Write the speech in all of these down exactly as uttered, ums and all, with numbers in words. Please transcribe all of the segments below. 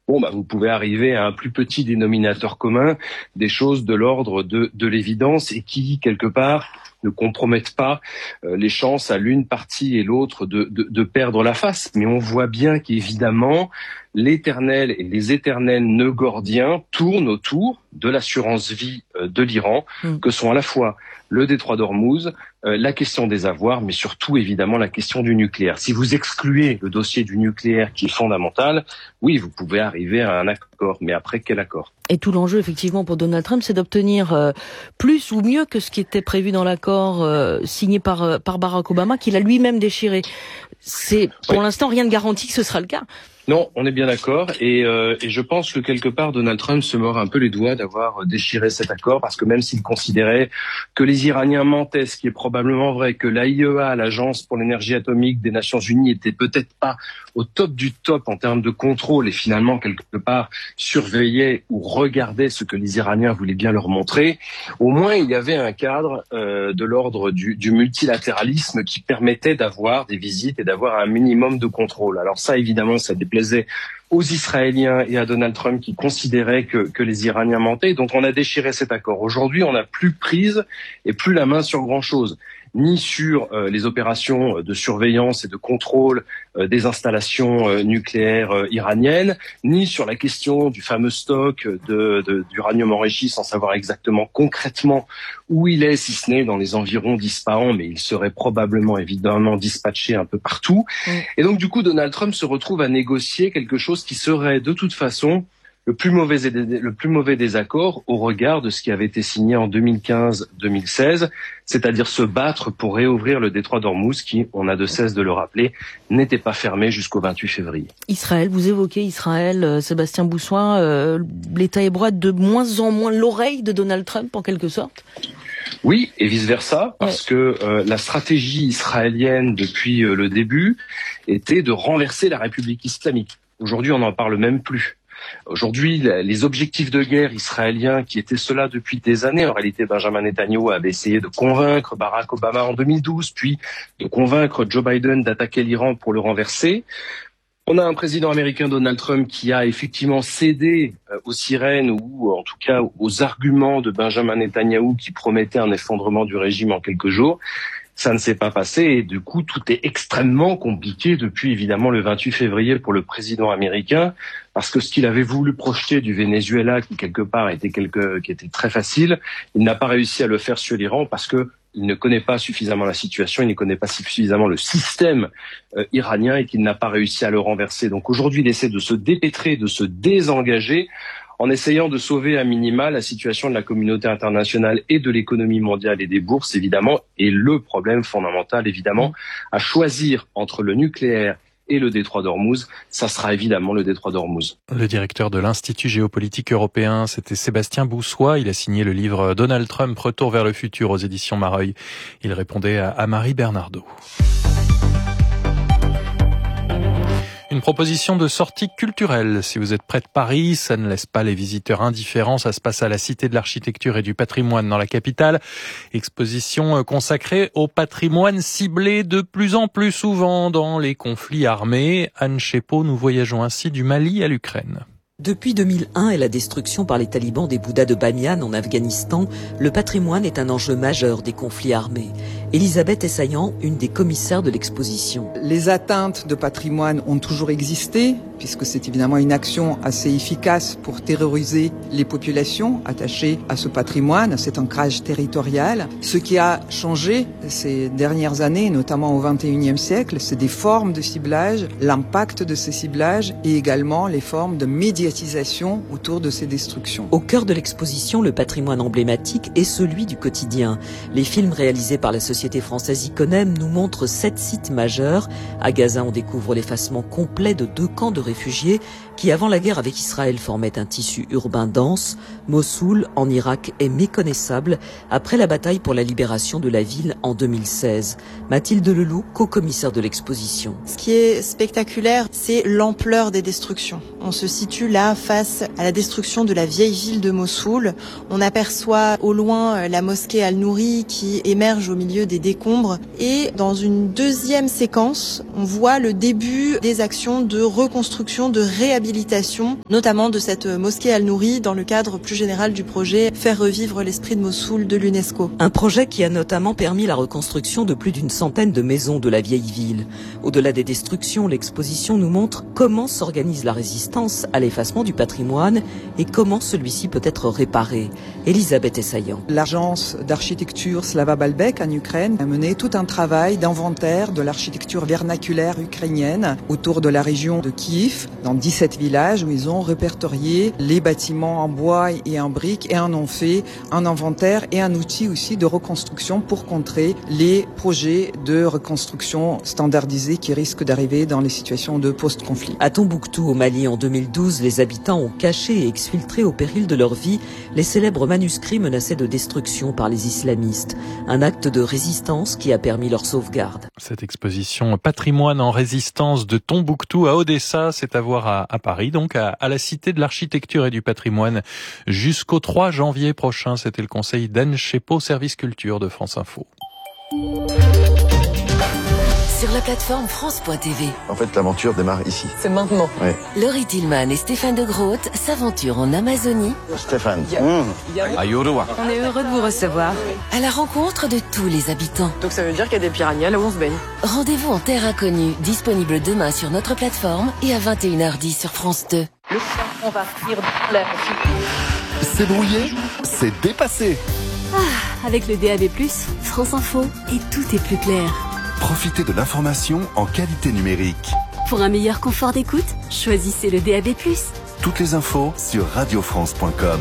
bon, bah, vous pouvez arriver à un plus petit dénominateur commun, des choses de l'ordre de, de l'évidence et qui, quelque part, ne compromettent pas euh, les chances à l'une partie et l'autre de, de, de perdre la face. Mais on voit bien qu'évidemment, l'éternel et les éternels nœuds gordiens tournent autour de l'assurance vie euh, de l'Iran, mmh. que sont à la fois le détroit d'Ormuz, euh, la question des avoirs, mais surtout évidemment la question du nucléaire. Si vous excluez le dossier du nucléaire qui est fondamental, oui, vous pouvez arriver à un accord, mais après quel accord ? Et tout l'enjeu effectivement pour Donald Trump, c'est d'obtenir euh, plus ou mieux que ce qui était prévu dans l'accord euh, signé par, euh, par Barack Obama, qu'il a lui-même déchiré. C'est pour oui. l'instant rien ne garantit que ce sera le cas. Non, on est bien d'accord et, euh, et je pense que quelque part Donald Trump se mord un peu les doigts d'avoir déchiré cet accord parce que même s'il considérait que les Iraniens mentaient, ce qui est probablement vrai, que l'A I E A, l'Agence pour l'énergie atomique des Nations Unies, était peut-être pas au top du top en termes de contrôle et finalement quelque part surveillait ou regardait ce que les Iraniens voulaient bien leur montrer, au moins il y avait un cadre euh, de l'ordre du, du multilatéralisme qui permettait d'avoir des visites et d'avoir un minimum de contrôle. Alors ça évidemment ça déplaisait aux Israéliens et à Donald Trump qui considéraient que, que les Iraniens mentaient. Donc on a déchiré cet accord. Aujourd'hui, on n'a plus prise et plus la main sur grand-chose, ni sur euh, les opérations de surveillance et de contrôle euh, des installations euh, nucléaires euh, iraniennes, ni sur la question du fameux stock de, de, d'uranium enrichi, sans savoir exactement concrètement où il est, si ce n'est dans les environs d'Ispahan, mais il serait probablement évidemment dispatché un peu partout. Mmh. Et donc du coup, Donald Trump se retrouve à négocier quelque chose qui serait de toute façon le plus mauvais, le plus mauvais des accords au regard de ce qui avait été signé en deux mille quinze deux mille seize, c'est-à-dire se battre pour réouvrir le détroit d'Ormuz qui, on a de cesse de le rappeler, n'était pas fermé jusqu'au vingt-huit février. Israël, vous évoquez Israël, euh, Sébastien Boussois, euh, l'État hébreu de moins en moins l'oreille de Donald Trump en quelque sorte ? Oui, et vice-versa, parce ouais. que euh, la stratégie israélienne depuis euh, le début était de renverser la République islamique. Aujourd'hui, on n'en parle même plus. Aujourd'hui, les objectifs de guerre israéliens qui étaient ceux-là depuis des années, en réalité, Benjamin Netanyahu avait essayé de convaincre Barack Obama en deux mille douze, puis de convaincre Joe Biden d'attaquer l'Iran pour le renverser. On a un président américain, Donald Trump, qui a effectivement cédé aux sirènes ou en tout cas aux arguments de Benjamin Netanyahu qui promettait un effondrement du régime en quelques jours. Ça ne s'est pas passé et du coup, tout est extrêmement compliqué depuis évidemment le vingt-huit février pour le président américain parce que ce qu'il avait voulu projeter du Venezuela, qui quelque part était quelque, qui était très facile, il n'a pas réussi à le faire sur l'Iran parce que il ne connaît pas suffisamment la situation, il ne connaît pas suffisamment le système euh, iranien et qu'il n'a pas réussi à le renverser. Donc aujourd'hui, il essaie de se dépêtrer, de se désengager en essayant de sauver à minima la situation de la communauté internationale et de l'économie mondiale et des bourses, évidemment, et le problème fondamental, évidemment, à choisir entre le nucléaire et le détroit d'Ormuz, ça sera évidemment le détroit d'Ormuz. Le directeur de l'Institut géopolitique européen, c'était Sébastien Boussois. Il a signé le livre Donald Trump, Retour vers le futur aux éditions Mareuil. Il répondait à Marie Bernardo. Une proposition de sortie culturelle. Si vous êtes près de Paris, ça ne laisse pas les visiteurs indifférents. Ça se passe à la Cité de l'Architecture et du Patrimoine dans la capitale. Exposition consacrée au patrimoine ciblé de plus en plus souvent dans les conflits armés. Anne Chepeau, nous voyageons ainsi du Mali à l'Ukraine. Depuis deux mille un et la destruction par les talibans des Bouddhas de Bamiyan en Afghanistan, le patrimoine est un enjeu majeur des conflits armés. Elisabeth Essayan, une des commissaires de l'exposition. Les atteintes de patrimoine ont toujours existé, puisque c'est évidemment une action assez efficace pour terroriser les populations attachées à ce patrimoine, à cet ancrage territorial. Ce qui a changé ces dernières années, notamment au vingt et unième siècle, c'est des formes de ciblage, l'impact de ces ciblages et également les formes de médiatisation autour de ces destructions. Au cœur de l'exposition, le patrimoine emblématique est celui du quotidien. Les films réalisés par la société française Iconem nous montrent sept sites majeurs. À Gaza, on découvre l'effacement complet de deux camps de réfugiés qui, avant la guerre avec Israël, formaient un tissu urbain dense. Mossoul, en Irak, est méconnaissable après la bataille pour la libération de la ville en deux mille seize. Mathilde Leloup, co-commissaire de l'exposition. Ce qui est spectaculaire, c'est l'ampleur des destructions. On se situe là face à la destruction de la vieille ville de Mossoul. On aperçoit au loin la mosquée Al-Nouri qui émerge au milieu des décombres. Et dans une deuxième séquence, on voit le début des actions de reconstruction, de réhabilitation réhabilitation, notamment de cette mosquée Al-Nouri dans le cadre plus général du projet Faire revivre l'esprit de Mossoul de l'UNESCO. Un projet qui a notamment permis la reconstruction de plus d'une centaine de maisons de la vieille ville. Au-delà des destructions, l'exposition nous montre comment s'organise la résistance à l'effacement du patrimoine et comment celui-ci peut être réparé. Elisabeth Essayan. L'agence d'architecture Slava Balbec en Ukraine a mené tout un travail d'inventaire de l'architecture vernaculaire ukrainienne autour de la région de Kiev, dans dix-sept villages où ils ont répertorié les bâtiments en bois et en briques et en ont fait un inventaire et un outil aussi de reconstruction pour contrer les projets de reconstruction standardisés qui risquent d'arriver dans les situations de post-conflit. À Tombouctou, au Mali, en deux mille douze, les habitants ont caché et exfiltré au péril de leur vie les célèbres manuscrits menacés de destruction par les islamistes. Un acte de résistance qui a permis leur sauvegarde. Cette exposition Patrimoine en résistance de Tombouctou à Odessa, c'est à voir à, à Paris, donc à, à la Cité de l'Architecture et du Patrimoine jusqu'au trois janvier prochain. C'était le conseil d'Anne Chepeau, service culture de France Info. Sur la plateforme France point T V. En fait, l'aventure démarre ici. C'est maintenant. Oui. Laurie Tillman et Stéphane de Groot s'aventurent en Amazonie. Stéphane. Mmh. On est heureux de vous recevoir. À la rencontre de tous les habitants. Donc ça veut dire qu'il y a des piranhas là où on se baigne. Rendez-vous en terre inconnue, disponible demain sur notre plateforme et à vingt et une heures dix sur France deux. Le on va finir dans l'air. C'est brouillé, c'est dépassé. Ah, avec le D A B plus, France Info, et tout est plus clair. Profitez de l'information en qualité numérique. Pour un meilleur confort d'écoute, choisissez le D A B plus. Toutes les infos sur radio france point com.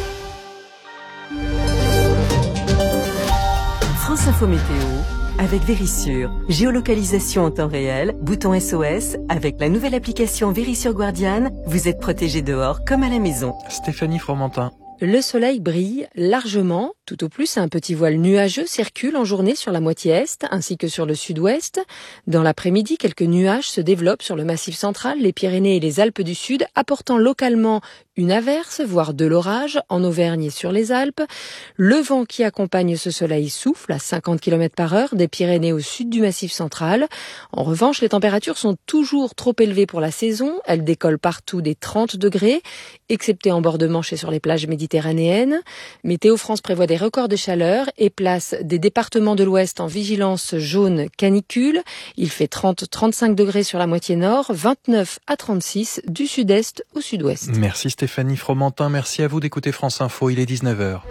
France Info Météo avec Vérissure. Géolocalisation en temps réel, bouton S O S. Avec la nouvelle application Vérissure Guardian, vous êtes protégé dehors comme à la maison. Stéphanie Fromentin. Le soleil brille largement, tout au plus un petit voile nuageux circule en journée sur la moitié est ainsi que sur le sud-ouest. Dans l'après-midi, quelques nuages se développent sur le massif central, les Pyrénées et les Alpes du Sud, apportant localement une averse, voire de l'orage en Auvergne et sur les Alpes. Le vent qui accompagne ce soleil souffle à cinquante kilomètres par heure des Pyrénées au sud du massif central. En revanche, les températures sont toujours trop élevées pour la saison. Elles décollent partout des trente degrés, excepté en bord de Manche et sur les plages méditerranéennes. Météo France prévoit des records de chaleur et place des départements de l'Ouest en vigilance jaune canicule. Il fait trente à trente-cinq degrés sur la moitié nord, vingt-neuf à trente-six du sud-est au sud-ouest. Merci Stéphanie Fromentin, merci à vous d'écouter France Info, il est dix-neuf heures.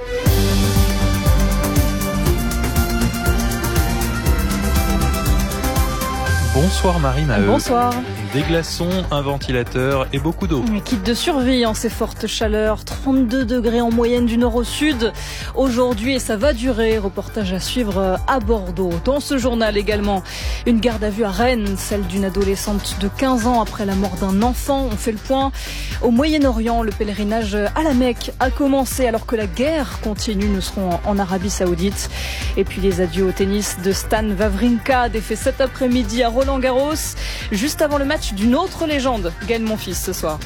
Bonsoir Marie-Maheu. Bonsoir. Des glaçons, un ventilateur et beaucoup d'eau. Kit de survie en ces fortes chaleurs, trente-deux degrés en moyenne du nord au sud aujourd'hui et ça va durer. Reportage à suivre à Bordeaux. Dans ce journal également, une garde à vue à Rennes, celle d'une adolescente de quinze ans après la mort d'un enfant. On fait le point. Au Moyen-Orient, le pèlerinage à la Mecque a commencé alors que la guerre continue. Nous serons en Arabie Saoudite. Et puis les adieux au tennis de Stan Wawrinka, défait cet après-midi à Roland-Garros, juste avant le match d'une autre légende, Gaël Monfils ce soir.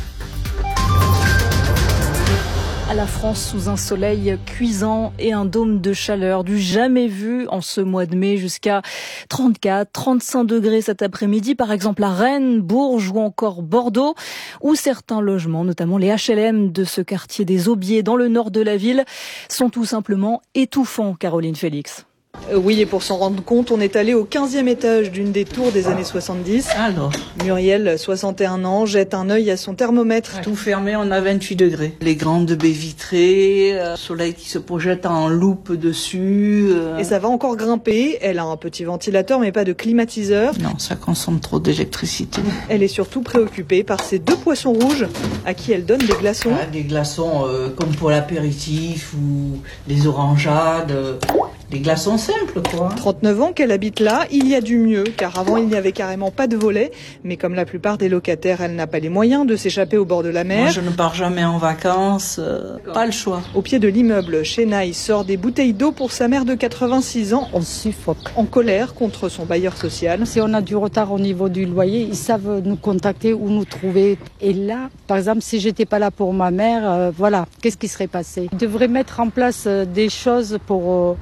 À la France sous un soleil cuisant et un dôme de chaleur du jamais vu en ce mois de mai, jusqu'à trente-quatre, trente-cinq degrés cet après-midi, par exemple à Rennes, Bourges ou encore Bordeaux, où certains logements, notamment les H L M de ce quartier des Aubiers dans le nord de la ville, sont tout simplement étouffants, Caroline Félix. Oui, et pour s'en rendre compte, on est allé au quinzième étage d'une des tours des années soixante-dix. Alors, Muriel, soixante et un ans, jette un œil à son thermomètre. Tout fermé, on a vingt-huit degrés. Les grandes baies vitrées, euh, soleil qui se projette en loupe dessus. Euh... Et ça va encore grimper. Elle a un petit ventilateur, mais pas de climatiseur. Non, ça consomme trop d'électricité. Elle est surtout préoccupée par ces deux poissons rouges à qui elle donne des glaçons. Ah, des glaçons euh, comme pour l'apéritif ou les orangeades. Euh... Des glaçons simples, quoi. trente-neuf ans qu'elle habite là, il y a du mieux, car avant il n'y avait carrément pas de volet. Mais comme la plupart des locataires, elle n'a pas les moyens de s'échapper au bord de la mer. Moi, je ne pars jamais en vacances, euh, pas le choix. Au pied de l'immeuble, Chenaille sort des bouteilles d'eau pour sa mère de quatre-vingt-six ans. On suffoque. En colère contre son bailleur social. Si on a du retard au niveau du loyer, ils savent nous contacter ou nous trouver. Et là, par exemple, si j'étais pas là pour ma mère, euh, voilà, qu'est-ce qui serait passé ? Ils devraient mettre en place euh, des choses pour... Euh,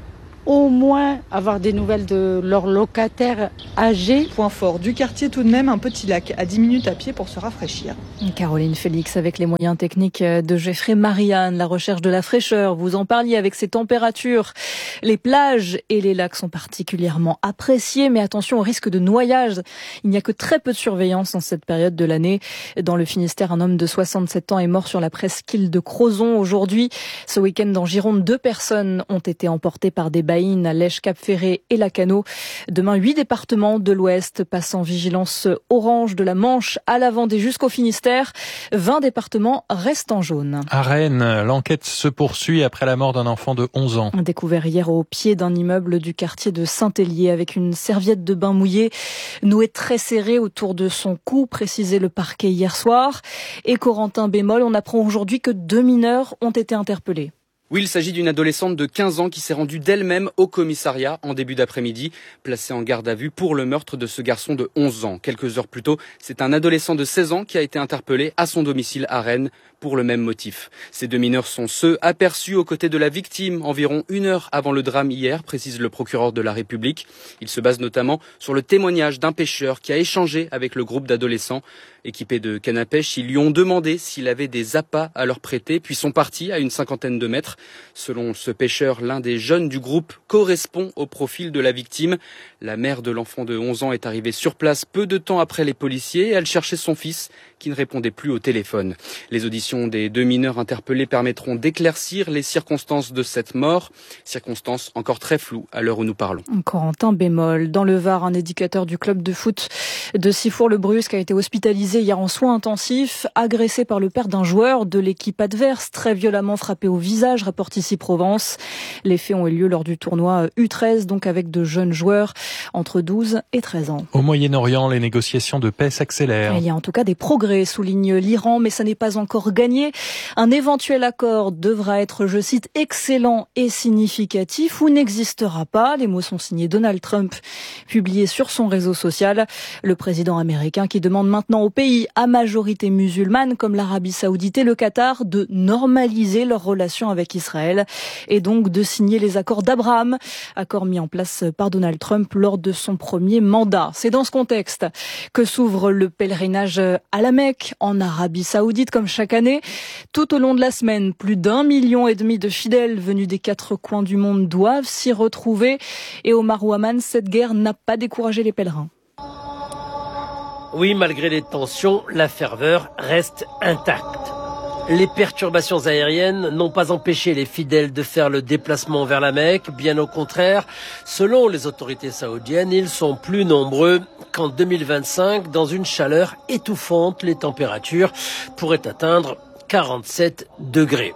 au moins avoir des nouvelles de leurs locataires âgés. Point fort du quartier tout de même, un petit lac à dix minutes à pied pour se rafraîchir. Caroline Félix avec les moyens techniques de Geoffrey Marianne, la recherche de la fraîcheur. Vous en parliez avec ces températures. Les plages et les lacs sont particulièrement appréciés, mais attention au risque de noyage. Il n'y a que très peu de surveillance en cette période de l'année. Dans le Finistère, un homme de soixante-sept ans est mort sur la presqu'île de Crozon aujourd'hui. Ce week-end, en Gironde, deux personnes ont été emportées par des baïnes à Lèche, Cap-Ferré et Lacanau. Demain, huit départements de l'Ouest passent en vigilance orange, de la Manche à la Vendée jusqu'au Finistère. vingt départements restent en jaune. À Rennes, l'enquête se poursuit après la mort d'un enfant de onze ans. Découvert hier au pied d'un immeuble du quartier de Saint-Hélier avec une serviette de bain mouillée nouée très serrée autour de son cou, précisait le parquet hier soir. Et Corentin bémol, on apprend aujourd'hui que deux mineurs ont été interpellés. Oui, il s'agit d'une adolescente de quinze ans qui s'est rendue d'elle-même au commissariat en début d'après-midi, placée en garde à vue pour le meurtre de ce garçon de onze ans. Quelques heures plus tôt, c'est un adolescent de seize ans qui a été interpellé à son domicile à Rennes pour le même motif. Ces deux mineurs sont ceux aperçus aux côtés de la victime environ une heure avant le drame hier, précise le procureur de la République. Il se base notamment sur le témoignage d'un pêcheur qui a échangé avec le groupe d'adolescents. Équipés de canne à pêche, ils lui ont demandé s'il avait des appâts à leur prêter, puis sont partis à une cinquantaine de mètres. Selon ce pêcheur, l'un des jeunes du groupe correspond au profil de la victime. La mère de l'enfant de onze ans est arrivée sur place peu de temps après les policiers. Elle cherchait son fils qui ne répondait plus au téléphone. Les auditions des deux mineurs interpellés permettront d'éclaircir les circonstances de cette mort, circonstances encore très floues à l'heure où nous parlons. Corentin bémol. Dans le Var, un éducateur du club de foot de Sifour-le-Brusque a été hospitalisé hier en soins intensifs, agressé par le père d'un joueur de l'équipe adverse, très violemment frappé au visage, rapporte ici Provence. Les faits ont eu lieu lors du tournoi U treize, donc avec de jeunes joueurs entre douze et treize ans. Au Moyen-Orient, les négociations de paix s'accélèrent. Il y a en tout cas des progrès, souligne l'Iran, mais ça n'est pas encore gagné. Un éventuel accord devra être, je cite, excellent et significatif ou n'existera pas. Les mots sont signés Donald Trump, publiés sur son réseau social. Le président américain qui demande maintenant aux pays à majorité musulmane comme l'Arabie Saoudite et le Qatar de normaliser leurs relations avec Israël et donc de signer les accords d'Abraham, accords mis en place par Donald Trump lors de son premier mandat. C'est dans ce contexte que s'ouvre le pèlerinage à la Mecque en Arabie Saoudite comme chaque année. Tout au long de la semaine, plus d'un million et demi de fidèles venus des quatre coins du monde doivent s'y retrouver. Et Omar Ouaman, cette guerre n'a pas découragé les pèlerins. Oui, malgré les tensions, la ferveur reste intacte. Les perturbations aériennes n'ont pas empêché les fidèles de faire le déplacement vers la Mecque. Bien au contraire, selon les autorités saoudiennes, ils sont plus nombreux qu'en deux mille vingt-cinq. Dans une chaleur étouffante, les températures pourraient atteindre quarante-sept degrés.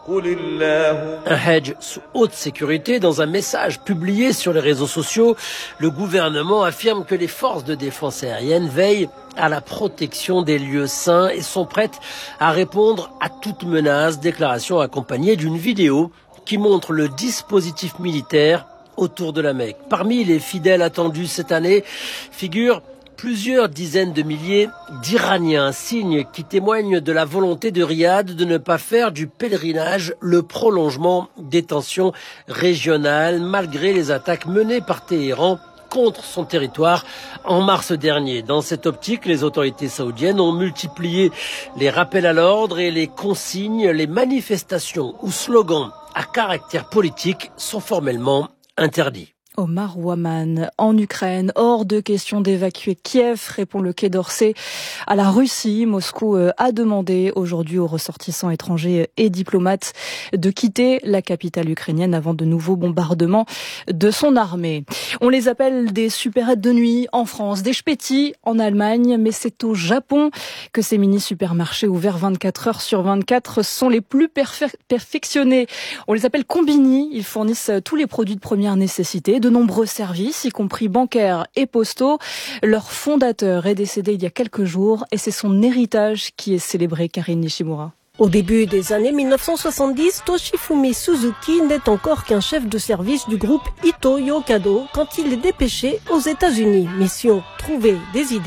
Un Hajj sous haute sécurité. Dans un message publié sur les réseaux sociaux, le gouvernement affirme que les forces de défense aérienne veillent à la protection des lieux saints et sont prêtes à répondre à toute menace. Déclaration accompagnée d'une vidéo qui montre le dispositif militaire autour de la Mecque. Parmi les fidèles attendus cette année figurent plusieurs dizaines de milliers d'Iraniens, signe qui témoigne de la volonté de Riyad de ne pas faire du pèlerinage le prolongement des tensions régionales, malgré les attaques menées par Téhéran contre son territoire en mars dernier. Dans cette optique, les autorités saoudiennes ont multiplié les rappels à l'ordre et les consignes. Les manifestations ou slogans à caractère politique sont formellement interdits. Omar Ouaman, en Ukraine, hors de question d'évacuer Kiev, répond le Quai d'Orsay à la Russie. Moscou a demandé aujourd'hui aux ressortissants étrangers et diplomates de quitter la capitale ukrainienne avant de nouveaux bombardements de son armée. On les appelle des supérettes de nuit en France, des Späti en Allemagne, mais c'est au Japon que ces mini-supermarchés ouverts vingt-quatre heures sur vingt-quatre sont les plus perfe- perfectionnés. On les appelle combini, ils fournissent tous les produits de première nécessité, de nombreux services, y compris bancaires et postaux. Leur fondateur est décédé il y a quelques jours et c'est son héritage qui est célébré. Karine Nishimura. Au début des années mille neuf cent soixante-dix, Toshifumi Suzuki n'est encore qu'un chef de service du groupe Ito Yokado quand il est dépêché aux États-Unis. Mission, trouver des idées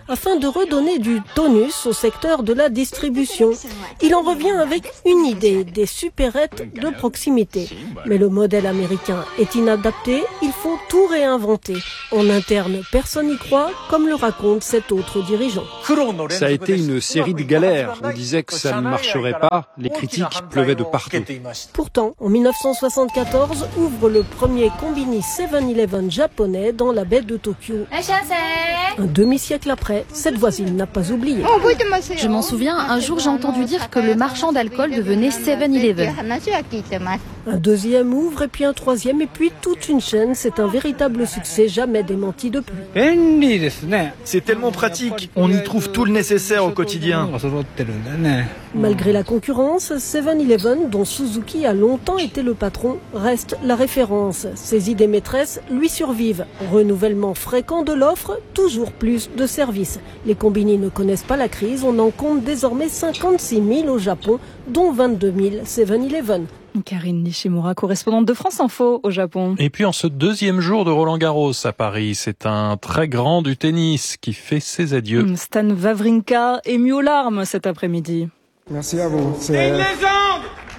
afin de redonner du tonus au secteur de la distribution. Il en revient avec une idée, des supérettes de proximité. Mais le modèle américain est inadapté, il faut tout réinventer. En interne, personne n'y croit, comme le raconte cet autre dirigeant. Ça a été une série de galères. On disait que ça ne marcherait pas, les critiques pleuvaient de partout. Pourtant, en mille neuf cent soixante-quatorze, ouvre le premier combini seven eleven japonais dans la baie de Tokyo. Un demi-siècle après, cette voisine n'a pas oublié. Je m'en souviens, un jour j'ai entendu dire que le marchand d'alcool devenait seven eleven. Un deuxième ouvre et puis un troisième et puis toute une chaîne. C'est un véritable succès, jamais démenti depuis. C'est tellement pratique, on y trouve tout le nécessaire au quotidien. Malgré la concurrence, seven eleven, dont Suzuki a longtemps été le patron, reste la référence. Ses idées maîtresses lui survivent. Renouvellement fréquent de l'offre, toujours plus de services. Les combini ne connaissent pas la crise, on en compte désormais cinquante-six mille au Japon, dont vingt-deux mille seven eleven. Karine Nishimura, correspondante de France Info au Japon. Et puis en ce deuxième jour de Roland-Garros à Paris, c'est un très grand du tennis qui fait ses adieux. Stan Wawrinka ému aux larmes cet après-midi. Merci à vous. C'est une légende.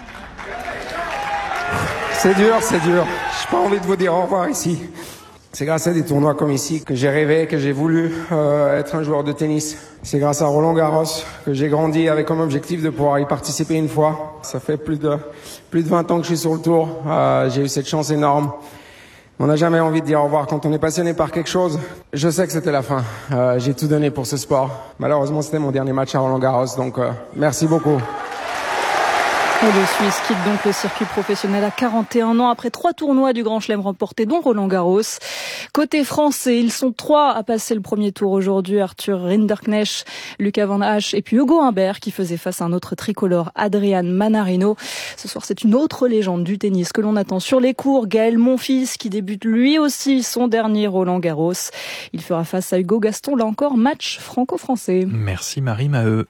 C'est dur, c'est dur. J'ai pas envie de vous dire au revoir ici. C'est grâce à des tournois comme ici que j'ai rêvé, que j'ai voulu euh, être un joueur de tennis. C'est grâce à Roland-Garros que j'ai grandi avec comme objectif de pouvoir y participer une fois. Ça fait plus de plus de vingt ans que je suis sur le tour. Euh, j'ai eu cette chance énorme. On n'a jamais envie de dire au revoir quand on est passionné par quelque chose. Je sais que c'était la fin. Euh, j'ai tout donné pour ce sport. Malheureusement, c'était mon dernier match à Roland-Garros, donc euh, merci beaucoup. Le Suisse quitte donc le circuit professionnel à quarante et un ans après trois tournois du Grand Chelem remportés, dont Roland-Garros. Côté français, ils sont trois à passer le premier tour aujourd'hui. Arthur Rinderknecht, Lucas Van Hache et puis Hugo Humbert qui faisait face à un autre tricolore, Adrian Manarino. Ce soir, c'est une autre légende du tennis que l'on attend sur les cours. Gaël Monfils qui débute lui aussi son dernier Roland-Garros. Il fera face à Hugo Gaston, là encore, match franco-français. Merci Marie Maheu.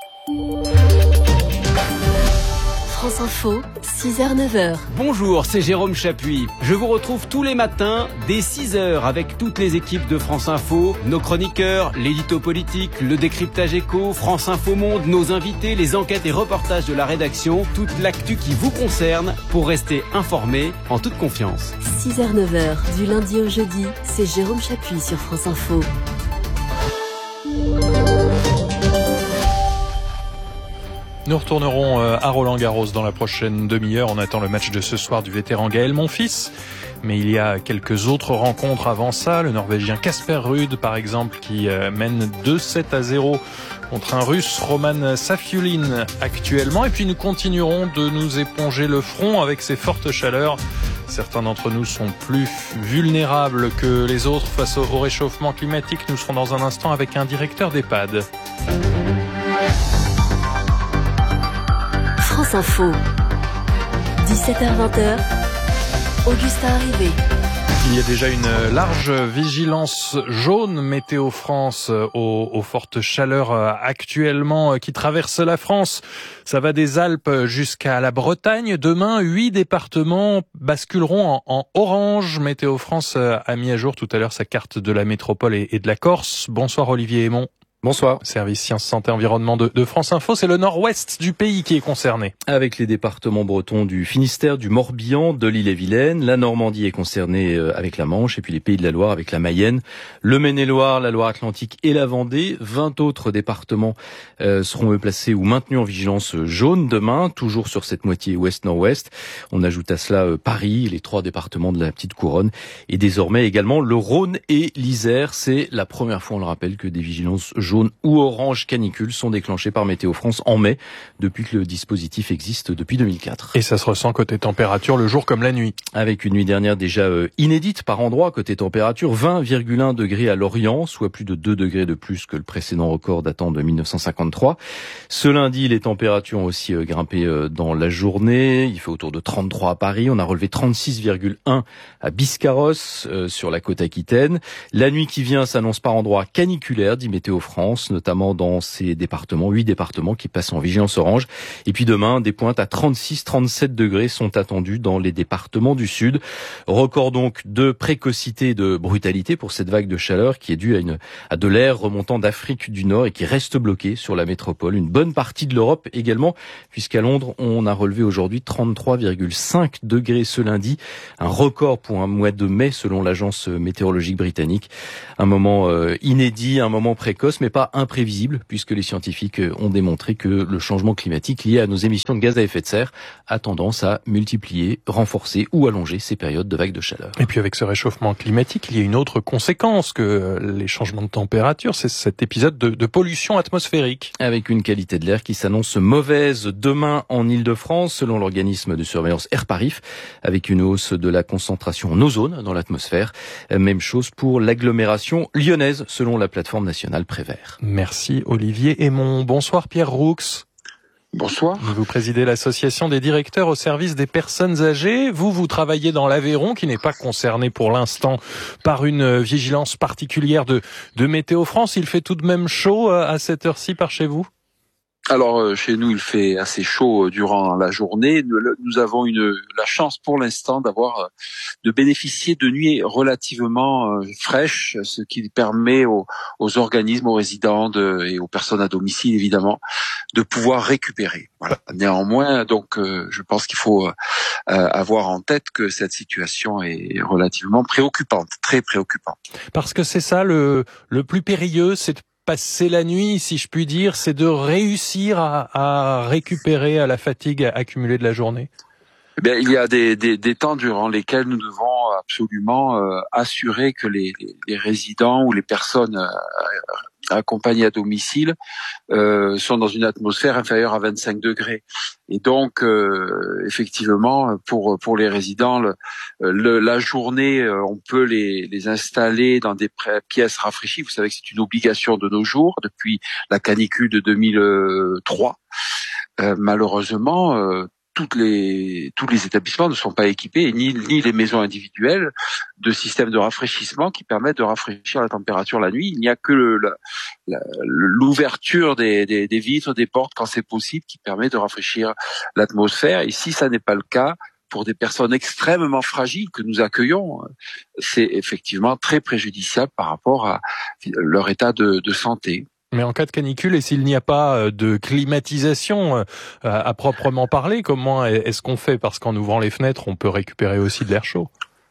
France Info, six heures neuf heures. Bonjour, c'est Jérôme Chapuis. Je vous retrouve tous les matins dès six heures avec toutes les équipes de France Info, nos chroniqueurs, l'édito politique, le décryptage éco, France Info Monde, nos invités, les enquêtes et reportages de la rédaction, toute l'actu qui vous concerne pour rester informé en toute confiance. six heures neuf heures, du lundi au jeudi, c'est Jérôme Chapuis sur France Info. Nous retournerons à Roland-Garros dans la prochaine demi-heure. On attend le match de ce soir du vétéran Gaël Monfils. Mais il y a quelques autres rencontres avant ça. Le Norvégien Casper Ruud, par exemple, qui mène deux sept à zéro contre un Russe, Roman Safiullin, actuellement. Et puis nous continuerons de nous éponger le front avec ces fortes chaleurs. Certains d'entre nous sont plus vulnérables que les autres face au réchauffement climatique. Nous serons dans un instant avec un directeur d'EHPAD. France Info, dix-sept heures vingt, Augustin Arrivé. Il y a déjà une large vigilance jaune Météo France aux, aux fortes chaleurs actuellement qui traversent la France. Ça va des Alpes jusqu'à la Bretagne. Demain, huit départements basculeront en, en orange. Météo France a mis à jour tout à l'heure sa carte de la métropole et, et de la Corse. Bonsoir Olivier Aymon. Bonsoir. Service Sciences, Santé, Environnement de, de France Info, c'est le nord-ouest du pays qui est concerné. Avec les départements bretons du Finistère, du Morbihan, de l'Ille-et-Vilaine, la Normandie est concernée avec la Manche et puis les Pays de la Loire avec la Mayenne, le Maine-et-Loire, la Loire-Atlantique et la Vendée. vingt autres départements euh, seront eux placés ou maintenus en vigilance jaune demain, toujours sur cette moitié ouest-nord-ouest. On ajoute à cela euh, Paris, les trois départements de la Petite Couronne et désormais également le Rhône et l'Isère. C'est la première fois, on le rappelle, que des vigilances jaunes jaune ou orange canicule sont déclenchés par Météo France en mai, depuis que le dispositif existe depuis deux mille quatre. Et ça se ressent côté température le jour comme la nuit. Avec une nuit dernière déjà euh, inédite par endroit côté température, vingt virgule un degrés à Lorient, soit plus de deux degrés de plus que le précédent record datant de mille neuf cent cinquante-trois. Ce lundi, les températures ont aussi euh, grimpé euh, dans la journée. Il fait autour de trente-trois à Paris. On a relevé trente-six virgule un à Biscarrosse, euh, sur la côte aquitaine. La nuit qui vient s'annonce par endroits caniculaire, dit Météo France. France, notamment dans ces départements, huit départements qui passent en vigilance orange. Et puis demain, des pointes à trente-six, trente-sept degrés sont attendues dans les départements du sud. Record donc de précocité et de brutalité pour cette vague de chaleur qui est due à, une, à de l'air remontant d'Afrique du Nord et qui reste bloqué sur la métropole. Une bonne partie de l'Europe également, puisqu'à Londres, on a relevé aujourd'hui trente-trois virgule cinq degrés ce lundi. Un record pour un mois de mai selon l'agence météorologique britannique. Un moment euh, inédit, un moment précoce, mais pas imprévisible, puisque les scientifiques ont démontré que le changement climatique lié à nos émissions de gaz à effet de serre a tendance à multiplier, renforcer ou allonger ces périodes de vagues de chaleur. Et puis avec ce réchauffement climatique, il y a une autre conséquence que les changements de température, c'est cet épisode de, de pollution atmosphérique. Avec une qualité de l'air qui s'annonce mauvaise demain en Île-de-France, selon l'organisme de surveillance Airparif, avec une hausse de la concentration en ozone dans l'atmosphère. Même chose pour l'agglomération lyonnaise, selon la plateforme nationale Prévert. Merci Olivier Aymon. Bonsoir Pierre Roux. Bonsoir. Vous présidez l'association des directeurs au service des personnes âgées. Vous, vous travaillez dans l'Aveyron, qui n'est pas concerné pour l'instant par une vigilance particulière de, de Météo France. Il fait tout de même chaud à cette heure-ci par chez vous ? Alors chez nous, il fait assez chaud durant la journée. Nous avons une la chance pour l'instant d'avoir de bénéficier de nuits relativement fraîches, ce qui permet aux, aux organismes, aux résidents de, et aux personnes à domicile évidemment de pouvoir récupérer. Voilà. Néanmoins, donc je pense qu'il faut avoir en tête que cette situation est relativement préoccupante, très préoccupante. Parce que c'est ça le le plus périlleux, c'est de passer la nuit, si je puis dire, c'est de réussir à, à récupérer à la fatigue accumulée de la journée. Eh bien, il y a des, des, des temps durant lesquels nous devons absolument euh, assurer que les, les, les résidents ou les personnes euh, accompagnées à domicile euh, sont dans une atmosphère inférieure à vingt-cinq degrés. Et donc, euh, effectivement, pour pour les résidents, le, le, la journée, on peut les, les installer dans des pièces rafraîchies. Vous savez que c'est une obligation de nos jours depuis la canicule de deux mille trois. Euh, malheureusement, euh, toutes les tous les établissements ne sont pas équipés, ni ni les maisons individuelles de systèmes de rafraîchissement qui permettent de rafraîchir la température la nuit. Il n'y a que le, la, la, l'ouverture des, des, des vitres, des portes quand c'est possible qui permet de rafraîchir l'atmosphère. Et si ça n'est pas le cas, pour des personnes extrêmement fragiles que nous accueillons, c'est effectivement très préjudiciable par rapport à leur état de, de santé. Mais en cas de canicule, et s'il n'y a pas de climatisation à proprement parler, comment est-ce qu'on fait ? Parce qu'en ouvrant les fenêtres, on peut récupérer aussi de l'air chaud.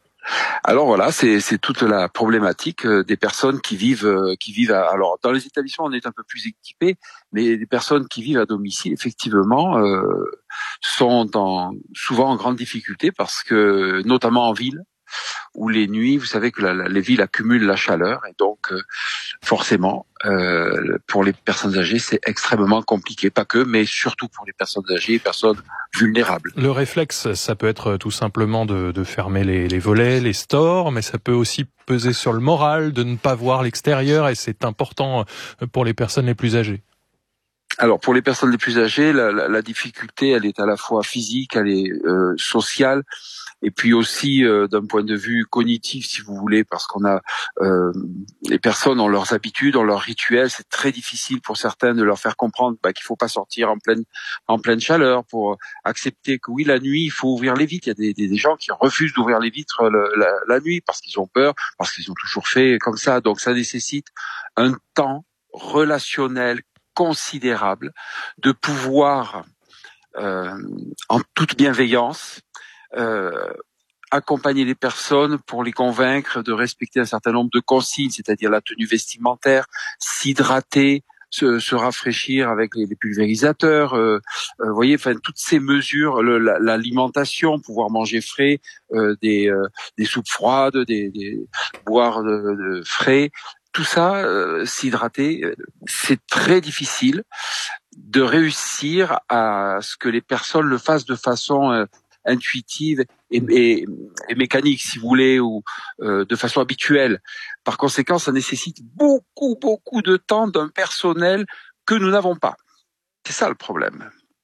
Alors voilà, c'est, c'est toute la problématique des personnes qui vivent, qui vivent. À, alors dans les établissements, on est un peu plus équipés, mais les personnes qui vivent à domicile, effectivement, euh, sont dans, souvent en grande difficulté parce que, notamment en ville, où les nuits, vous savez que la, la, les villes accumulent la chaleur et donc euh, forcément, euh, pour les personnes âgées, c'est extrêmement compliqué. Pas que, mais surtout pour les personnes âgées et personnes vulnérables. Le réflexe, ça peut être tout simplement de, de fermer les, les volets, les stores, mais ça peut aussi peser sur le moral, de ne pas voir l'extérieur, et c'est important pour les personnes les plus âgées. Alors pour les personnes les plus âgées, la, la, la difficulté, elle est à la fois physique, elle est euh, sociale, et puis aussi euh, d'un point de vue cognitif, si vous voulez, parce qu'on a euh, les personnes ont leurs habitudes, ont leurs rituels. C'est très difficile pour certains de leur faire comprendre bah, qu'il faut pas sortir en pleine en pleine chaleur, pour accepter que oui, la nuit il faut ouvrir les vitres. Il y a des, des, des gens qui refusent d'ouvrir les vitres le, la, la nuit parce qu'ils ont peur, parce qu'ils ont toujours fait comme ça. Donc ça nécessite un temps relationnel considérable de pouvoir euh, en toute bienveillance euh, accompagner les personnes pour les convaincre de respecter un certain nombre de consignes, c'est-à-dire la tenue vestimentaire, s'hydrater, se, se rafraîchir avec les, les pulvérisateurs, euh, euh, vous voyez, enfin toutes ces mesures, le, la, l'alimentation, pouvoir manger frais, euh, des, euh, des soupes froides, des, des boire de, de frais. Tout ça, euh, s'hydrater, c'est très difficile de réussir à ce que les personnes le fassent de façon euh, intuitive et, et, et mécanique, si vous voulez, ou euh, de façon habituelle. Par conséquent, ça nécessite beaucoup, beaucoup de temps d'un personnel que nous n'avons pas. C'est ça le problème.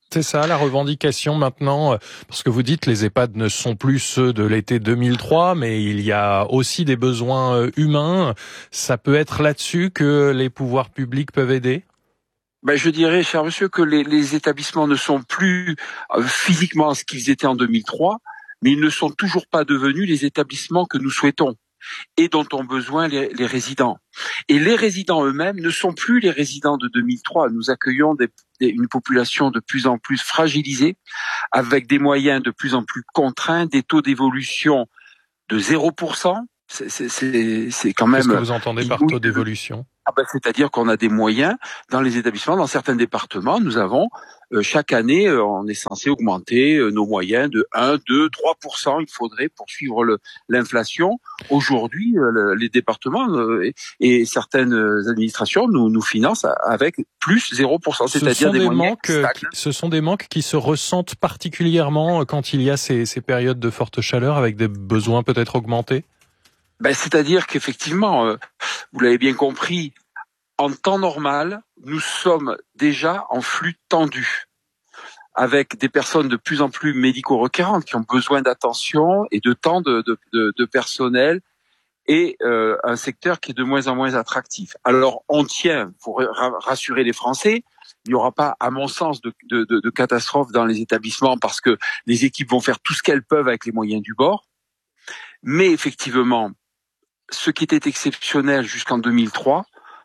C'est ça, la revendication maintenant, parce que vous dites les EHPAD ne sont plus ceux de l'été deux mille trois, mais il y a aussi des besoins humains. Ça peut être là-dessus que les pouvoirs publics peuvent aider ? Ben, je dirais, cher monsieur, que les, les établissements ne sont plus euh, physiquement ce qu'ils étaient en deux mille trois, mais ils ne sont toujours pas devenus les établissements que nous souhaitons et dont ont besoin les, les résidents. Et les résidents eux-mêmes ne sont plus les résidents de deux mille trois. Nous accueillons des, des, une population de plus en plus fragilisée, avec des moyens de plus en plus contraints, des taux d'évolution de zéro pour cent. C'est, c'est, c'est, c'est quand même... Qu'est-ce que vous entendez par taux d'évolution ? Ah ben, c'est-à-dire qu'on a des moyens dans les établissements, dans certains départements, nous avons euh, chaque année, euh, on est censé augmenter euh, nos moyens de un, deux, trois pour cent. Il faudrait poursuivre le, l'inflation. Aujourd'hui, euh, le, les départements euh, et, et certaines administrations nous, nous financent avec plus zéro pour cent, c'est-à-dire des, des moyens manques. Qui, ce sont des manques qui se ressentent particulièrement quand il y a ces, ces périodes de forte chaleur avec des besoins peut-être augmentés. Ben, c'est-à-dire qu'effectivement, euh, vous l'avez bien compris, en temps normal, nous sommes déjà en flux tendu, avec des personnes de plus en plus médico-requérantes qui ont besoin d'attention et de temps de, de, de, de personnel, et euh, un secteur qui est de moins en moins attractif. Alors, on tient, pour rassurer les Français, il n'y aura pas, à mon sens, de, de, de, de catastrophe dans les établissements parce que les équipes vont faire tout ce qu'elles peuvent avec les moyens du bord. Mais effectivement, ce qui était exceptionnel jusqu'en deux mille trois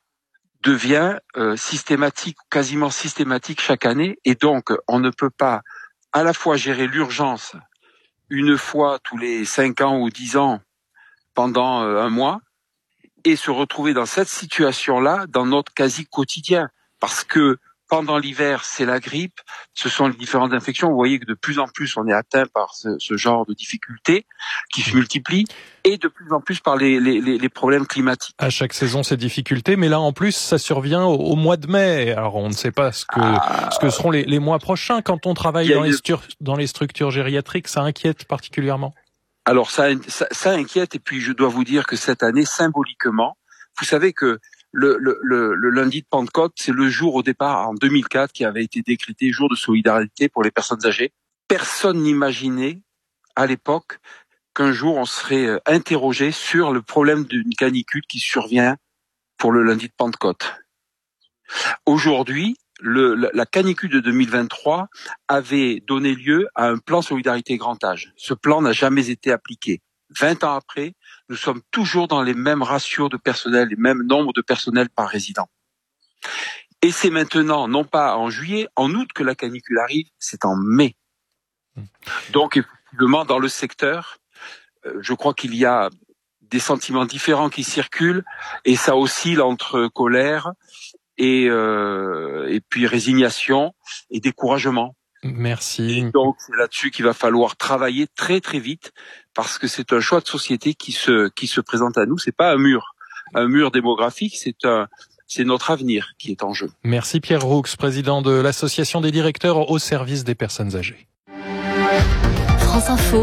devient euh, systématique, quasiment systématique chaque année, et donc on ne peut pas à la fois gérer l'urgence une fois tous les cinq ans ou dix ans pendant euh, un mois et se retrouver dans cette situation-là dans notre quasi quotidien, parce que pendant l'hiver, c'est la grippe, ce sont les différentes infections. Vous voyez que de plus en plus, on est atteint par ce, ce genre de difficultés qui se multiplient, et de plus en plus par les, les, les problèmes climatiques. À chaque saison, ces difficultés, mais là, en plus, ça survient au, au mois de mai. Alors, on ne sait pas ce que, ah, ce que seront les, les mois prochains. Quand on travaille dans, une... les stru- dans les structures gériatriques, ça inquiète particulièrement. Alors, ça, ça, ça inquiète, et puis je dois vous dire que cette année, symboliquement, vous savez que Le, le, le, le lundi de Pentecôte, c'est le jour au départ, en deux mille quatre, qui avait été décrété jour de solidarité pour les personnes âgées. Personne n'imaginait, à l'époque, qu'un jour on serait interrogé sur le problème d'une canicule qui survient pour le lundi de Pentecôte. Aujourd'hui, le, la canicule de deux mille vingt-trois avait donné lieu à un plan solidarité grand âge. Ce plan n'a jamais été appliqué. Vingt ans après, nous sommes toujours dans les mêmes ratios de personnel, les mêmes nombres de personnel par résident. Et c'est maintenant, non pas en juillet, en août que la canicule arrive, c'est en mai. Donc, effectivement, dans le secteur, je crois qu'il y a des sentiments différents qui circulent, et ça oscille entre colère et, euh, et puis résignation et découragement. Merci. Et donc, c'est là-dessus qu'il va falloir travailler très très vite, parce que c'est un choix de société qui se qui se présente à nous. C'est pas un mur, un mur démographique. C'est un c'est notre avenir qui est en jeu. Merci Pierre Roux, président de l'association des directeurs au service des personnes âgées. France Info.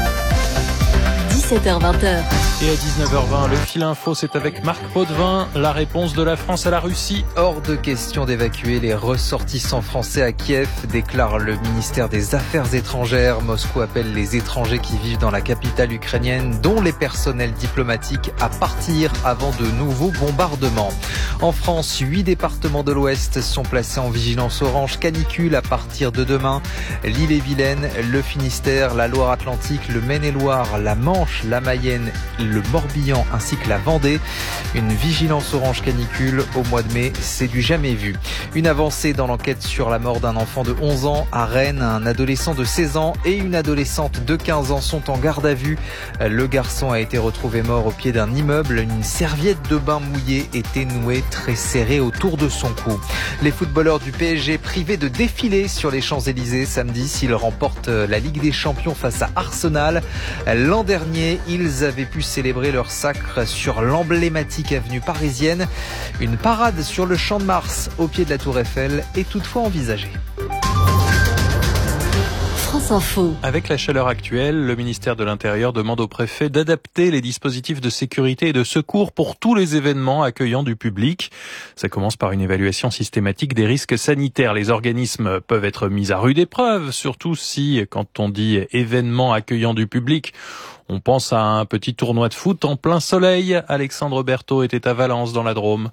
dix-sept heures vingt. Et à dix-neuf heures vingt, le fil info, c'est avec Marc Potvin. La réponse de la France à la Russie. Hors de question d'évacuer les ressortissants français à Kiev, déclare le ministère des Affaires étrangères. Moscou appelle les étrangers qui vivent dans la capitale ukrainienne, dont les personnels diplomatiques, à partir avant de nouveaux bombardements. En France, huit départements de l'Ouest sont placés en vigilance orange canicule à partir de demain. L'Ille-et-Vilaine, le Finistère, la Loire-Atlantique, le Maine-et-Loire, la Manche, la Mayenne, le Morbihan ainsi que la Vendée. Une vigilance orange canicule au mois de mai, c'est du jamais vu. Une avancée dans l'enquête sur la mort d'un enfant de onze ans à Rennes. Un adolescent de seize ans et une adolescente de quinze ans sont en garde à vue. Le garçon a été retrouvé mort au pied d'un immeuble. Une serviette de bain mouillée était nouée très serrée autour de son cou. Les footballeurs du P S G privés de défilé sur les Champs-Élysées samedi s'ils remportent la Ligue des Champions face à Arsenal. L'an dernier, ils avaient pu célébrer leur sacre sur l'emblématique avenue parisienne. Une parade sur le Champ de Mars au pied de la Tour Eiffel est toutefois envisagée. France Info. Avec la chaleur actuelle, le ministère de l'Intérieur demande au préfet d'adapter les dispositifs de sécurité et de secours pour tous les événements accueillant du public. Ça commence par une évaluation systématique des risques sanitaires. Les organismes peuvent être mis à rude épreuve, surtout si, quand on dit événement accueillant du public, on pense à un petit tournoi de foot en plein soleil. Alexandre Berthaud était à Valence dans la Drôme.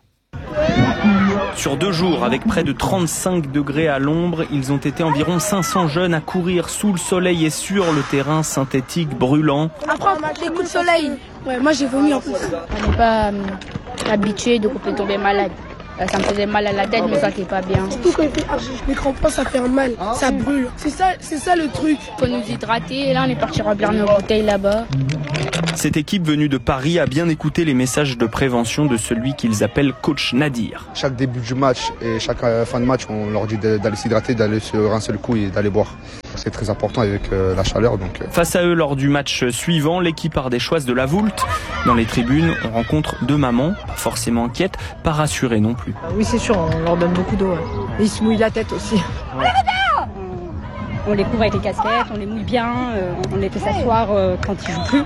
Sur deux jours, avec près de trente-cinq degrés à l'ombre, ils ont été environ cinq cents jeunes à courir sous le soleil et sur le terrain synthétique brûlant. Après, des coups de soleil. Ouais, moi j'ai vomi en plus. On n'est pas euh, habitué de couper tomber malade. Ça me faisait mal à la tête, je me sentais pas bien. Surtout quand il fait archi, les crampons, ça fait mal, ça brûle. C'est ça, c'est ça le truc. Faut nous hydrater, et là on est parti remplir nos bouteilles là-bas. Cette équipe venue de Paris a bien écouté les messages de prévention de celui qu'ils appellent coach Nadir. Chaque début du match et chaque fin de match, on leur dit d'aller s'hydrater, d'aller se rincer le cou et d'aller boire. C'est très important avec euh, la chaleur. Donc, euh... Face à eux, lors du match suivant, l'équipe ardéchoise de la Voulte. Dans les tribunes, on rencontre deux mamans, pas forcément inquiètes, pas rassurées non plus. Oui, c'est sûr, on leur donne beaucoup d'eau. Ouais. Ils se mouillent la tête aussi. Ouais. On les couvre avec les casquettes, on les mouille bien, euh, on les fait s'asseoir euh, quand ils jouent plus.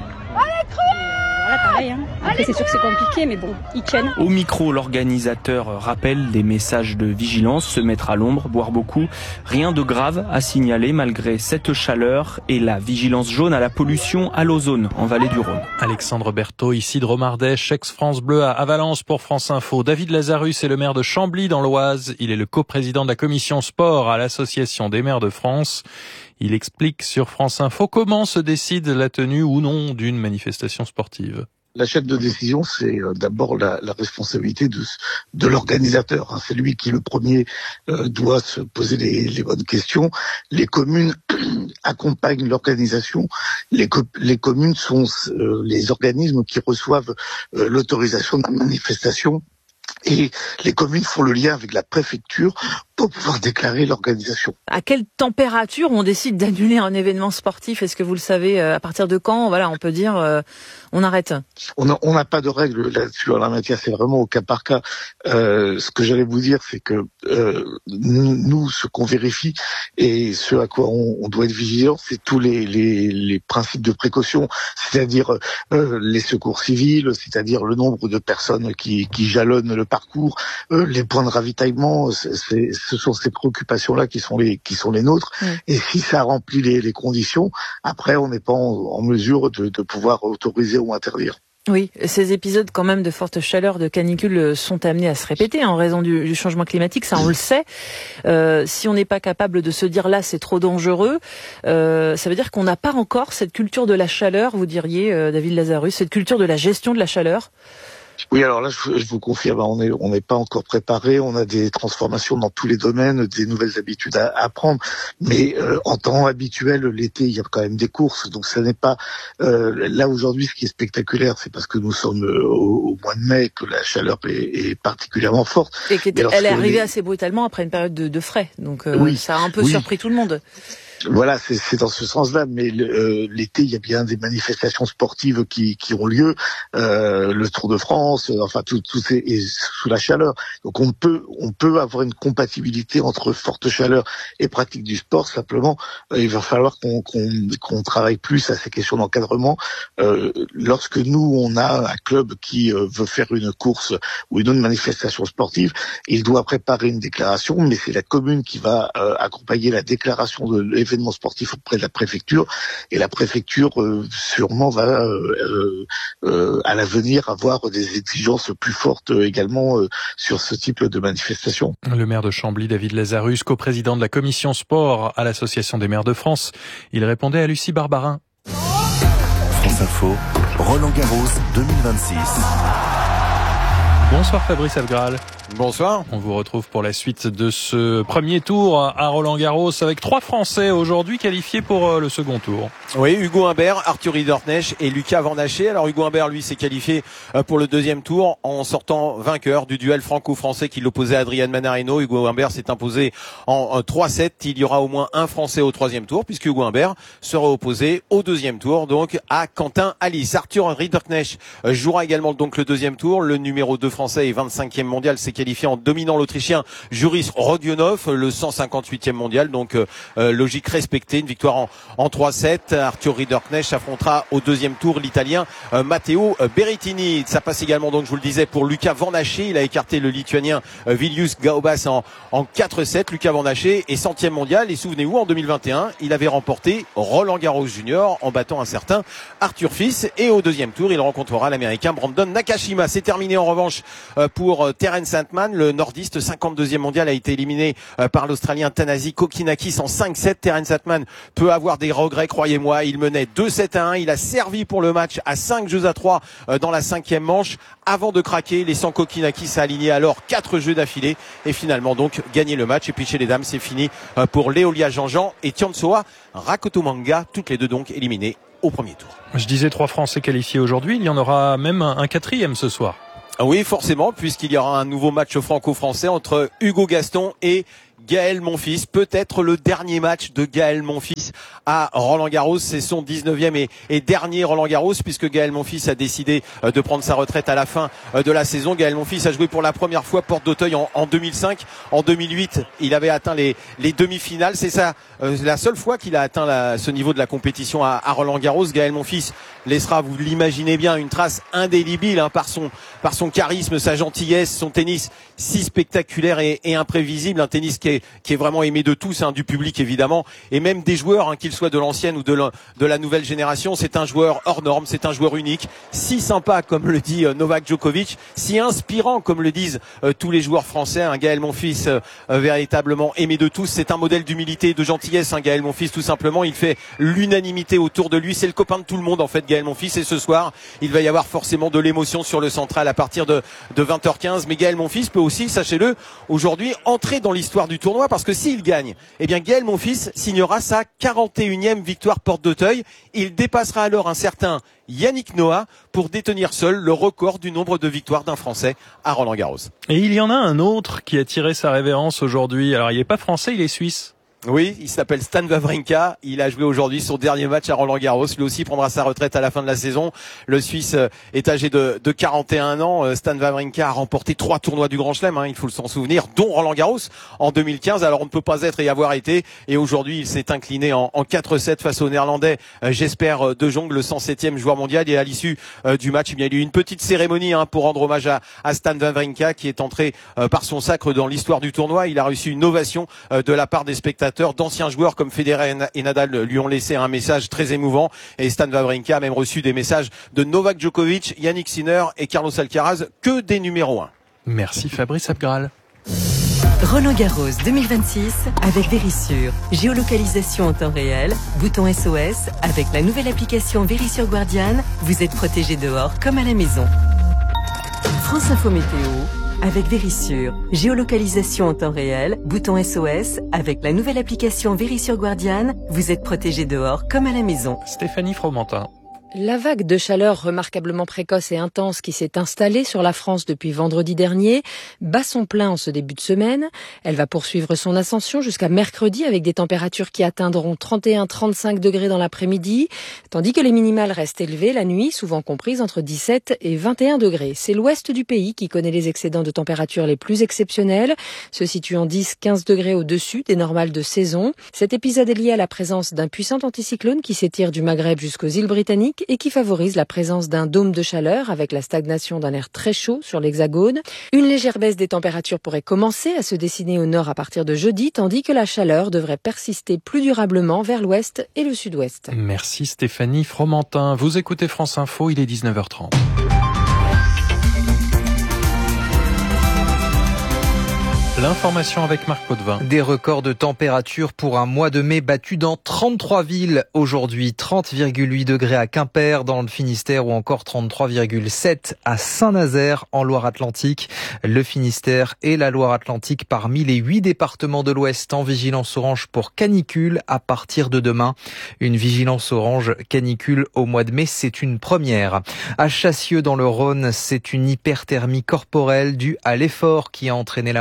Voilà, pareil, hein. Après, c'est sûr que c'est compliqué, mais bon, ils tiennent. Au micro, l'organisateur rappelle des messages de vigilance, se mettre à l'ombre, boire beaucoup. Rien de grave à signaler malgré cette chaleur et la vigilance jaune à la pollution à l'ozone en vallée du Rhône. Alexandre Berthaud, ici de Romardèche, ex-France Bleu à Valence pour France Info. David Lazarus est le maire de Chambly dans l'Oise. Il est le coprésident de la commission sport à l'Association des maires de France. Il explique sur France Info comment se décide la tenue ou non d'une manifestation sportive. La chaîne de décision, c'est d'abord la, la responsabilité de, de l'organisateur. C'est lui qui, le premier, euh, doit se poser les, les bonnes questions. Les communes accompagnent l'organisation. Les, co- les communes sont euh, les organismes qui reçoivent euh, l'autorisation de la manifestation. Et les communes font le lien avec la préfecture pour pouvoir déclarer l'organisation. À quelle température on décide d'annuler un événement sportif ? Est-ce que vous le savez ? À partir de quand, voilà, on peut dire euh, on arrête ? On n'a on n'a pas de règle là-dessus en la matière, c'est vraiment au cas par cas. Euh, ce que j'allais vous dire, c'est que euh, nous, ce qu'on vérifie et ce à quoi on, on doit être vigilant, c'est tous les, les, les principes de précaution, c'est-à-dire euh, les secours civils, c'est-à-dire le nombre de personnes qui, qui jalonnent le parcours, euh, les points de ravitaillement, c'est, c'est, ce sont ces préoccupations-là qui sont les qui sont les nôtres. Mmh. Et si ça remplit les, les conditions, après on n'est pas en, en mesure de, de pouvoir autoriser ou interdire. Oui, ces épisodes quand même de forte chaleur, de canicule sont amenés à se répéter en raison du, du changement climatique, ça on le sait. Euh, si on n'est pas capable de se dire là c'est trop dangereux, euh, ça veut dire qu'on n'a pas encore cette culture de la chaleur, vous diriez euh, David Lazarus, cette culture de la gestion de la chaleur. Oui, alors là, je, je vous confirme, on est, on n'est pas encore préparé. On a des transformations dans tous les domaines, des nouvelles habitudes à, à prendre. Mais euh, en temps habituel, l'été, il y a quand même des courses, donc ça n'est pas euh, là aujourd'hui. Ce qui est spectaculaire, c'est parce que nous sommes euh, au, au mois de mai que la chaleur est, est particulièrement forte. Et qu'elle est arrivée est... assez brutalement après une période de, de frais, donc euh, oui, ça a un peu oui. surpris tout le monde. Voilà, c'est, c'est dans ce sens-là, mais le, euh, l'été, il y a bien des manifestations sportives qui, qui ont lieu, euh, le Tour de France, euh, enfin tout, tout c'est et sous la chaleur. Donc on peut, on peut avoir une compatibilité entre forte chaleur et pratique du sport. Simplement, euh, il va falloir qu'on, qu'on, qu'on travaille plus à ces questions d'encadrement. Euh, lorsque nous, on a un club qui euh, veut faire une course ou une autre manifestation sportive, il doit préparer une déclaration, mais c'est la commune qui va euh, accompagner la déclaration de l'événement sportif auprès de la préfecture, et la préfecture euh, sûrement va euh, euh, à l'avenir avoir des exigences plus fortes euh, également euh, sur ce type de manifestation. Le maire de Chambly, David Lazarus, coprésident de la commission sport à l'Association des maires de France, il répondait à Lucie Barbarin. France Info, Roland Garros deux mille vingt-six. Bonsoir Fabrice Abgral. Bonsoir. On vous retrouve pour la suite de ce premier tour à Roland-Garros avec trois Français aujourd'hui qualifiés pour le second tour. Oui, Hugo Humbert, Arthur Ridderknecht et Lucas Van Haché. Alors Hugo Humbert, lui, s'est qualifié pour le deuxième tour en sortant vainqueur du duel franco-français qui l'opposait à Adrian Manarino. Hugo Humbert s'est imposé en trois sept. Il y aura au moins un Français au troisième tour puisque Hugo Humbert sera opposé au deuxième tour donc à Quentin Alice. Arthur Ridderknecht jouera également donc le deuxième tour. Le numéro deux français et vingt-cinquième mondial s'est qualifié en dominant l'Autrichien Juris Rodionov, le cent cinquante-huitième mondial. Donc euh, logique respectée, une victoire en, en trois sept. Arthur Rinderknecht affrontera au deuxième tour l'Italien euh, Matteo Berrettini. Ça passe également, donc je vous le disais, pour Luca Van Haché. Il a écarté le Lituanien euh, Vilius Gaubas en, en quatre sept. Luca Van Haché est centième mondial. Et souvenez-vous, en deux mille vingt et un, il avait remporté Roland Garros Junior en battant un certain Arthur Fils. Et au deuxième tour, il rencontrera l'Américain Brandon Nakashima. C'est terminé en revanche euh, pour Terence Sandman. Le nordiste cinquante-deuxième mondial a été éliminé euh, par l'Australien Thanasi Kokinakis en cinq sept. Terence Sandman peut avoir des regrets, croyez-moi. Il menait deux sept à un. Il a servi pour le match à cinq jeux à trois euh, dans la cinquième manche avant de craquer. Laissant Kokinakis aligner alors quatre jeux d'affilée et finalement donc gagner le match. Et puis chez les dames, c'est fini euh, pour Leolia Jean-Jean et Tiansoa Rakotomanga, toutes les deux donc éliminées au premier tour. Je disais trois Français qualifiés aujourd'hui, il y en aura même un quatrième ce soir. Oui, forcément, puisqu'il y aura un nouveau match franco-français entre Hugo Gaston et Gaël Monfils, peut-être le dernier match de Gaël Monfils à Roland-Garros. C'est son dix-neuvième et, et dernier Roland-Garros, puisque Gaël Monfils a décidé de prendre sa retraite à la fin de la saison. Gaël Monfils a joué pour la première fois porte d'Auteuil en, en deux mille cinq. En deux mille huit, il avait atteint les, les demi-finales. C'est ça, euh, la seule fois qu'il a atteint la, ce niveau de la compétition à, à Roland-Garros. Gaël Monfils laissera, vous l'imaginez bien, une trace indélébile hein, par son par son charisme, sa gentillesse, son tennis si spectaculaire et, et imprévisible, un tennis qui est qui est vraiment aimé de tous, hein, du public évidemment, et même des joueurs, hein, qu'ils soient de l'ancienne ou de la, de la nouvelle génération. C'est un joueur hors norme, c'est un joueur unique, si sympa comme le dit euh, Novak Djokovic, si inspirant comme le disent euh, tous les joueurs français. Un Gaël Monfils euh, euh, véritablement aimé de tous. C'est un modèle d'humilité et de gentillesse, hein, Gaël Monfils, tout simplement. Il fait l'unanimité autour de lui. C'est le copain de tout le monde en fait, Gaël Monfils. Et ce soir, il va y avoir forcément de l'émotion sur le central à partir de, de vingt heures quinze. Mais Gaël Monfils peut aussi, sachez-le, aujourd'hui entrer dans l'histoire du tournoi, parce que s'il gagne, eh bien Gaël Monfils signera sa quarante et unième victoire porte d'Auteuil. Il dépassera alors un certain Yannick Noah pour détenir seul le record du nombre de victoires d'un Français à Roland-Garros. Et il y en a un autre qui a tiré sa révérence aujourd'hui. Alors il n'est pas français, il est suisse. Oui, il s'appelle Stan Wawrinka. Il a joué aujourd'hui son dernier match à Roland-Garros. Lui aussi prendra sa retraite à la fin de la saison. Le Suisse est âgé de, de quarante et un ans. Stan Wawrinka a remporté trois tournois du Grand Chelem, hein, il faut s'en souvenir, dont Roland-Garros en deux mille quinze. Alors on ne peut pas être et y avoir été. Et aujourd'hui, il s'est incliné en, en quatre sept face au Néerlandais Jesper De Jong, le cent septième joueur mondial. Et à l'issue euh, du match, il y a eu une petite cérémonie hein, pour rendre hommage à, à Stan Wawrinka, qui est entré euh, par son sacre dans l'histoire du tournoi. Il a reçu une ovation euh, de la part des spectateurs. D'anciens joueurs comme Federer et Nadal lui ont laissé un message très émouvant, et Stan Wawrinka a même reçu des messages de Novak Djokovic, Yannick Sinner et Carlos Alcaraz, que des numéros un. Merci Fabrice Abgral. Roland-Garros deux mille vingt-six avec Verisure. Géolocalisation en temps réel, bouton S O S. Avec la nouvelle application Verisure Guardian, vous êtes protégé dehors comme à la maison. France Info Météo avec Verisure. Géolocalisation en temps réel, bouton S O S. Avec la nouvelle application Verisure Guardian, vous êtes protégé dehors comme à la maison. Stéphanie Fromentin. La vague de chaleur remarquablement précoce et intense qui s'est installée sur la France depuis vendredi dernier bat son plein en ce début de semaine. Elle va poursuivre son ascension jusqu'à mercredi avec des températures qui atteindront trente et un à trente-cinq degrés dans l'après-midi, tandis que les minimales restent élevées la nuit, souvent comprises entre dix-sept et vingt et un degrés. C'est l'ouest du pays qui connaît les excédents de température les plus exceptionnels, se situant dix à quinze degrés au-dessus des normales de saison. Cet épisode est lié à la présence d'un puissant anticyclone qui s'étire du Maghreb jusqu'aux îles Britanniques et qui favorise la présence d'un dôme de chaleur avec la stagnation d'un air très chaud sur l'hexagone. Une légère baisse des températures pourrait commencer à se dessiner au nord à partir de jeudi, tandis que la chaleur devrait persister plus durablement vers l'ouest et le sud-ouest. Merci Stéphanie Fromentin. Vous écoutez France Info, il est dix-neuf heures trente. L'information avec Marc Potvin. Des records de température pour un mois de mai battus dans trente-trois villes. Aujourd'hui, trente virgule huit degrés à Quimper, dans le Finistère, ou encore trente-trois virgule sept à Saint-Nazaire, en Loire-Atlantique. Le Finistère et la Loire-Atlantique parmi les huit départements de l'Ouest en vigilance orange pour canicule à partir de demain. Une vigilance orange canicule au mois de mai, c'est une première. À Chassieux, dans le Rhône, c'est une hyperthermie corporelle due à l'effort qui a entraîné la mort d'une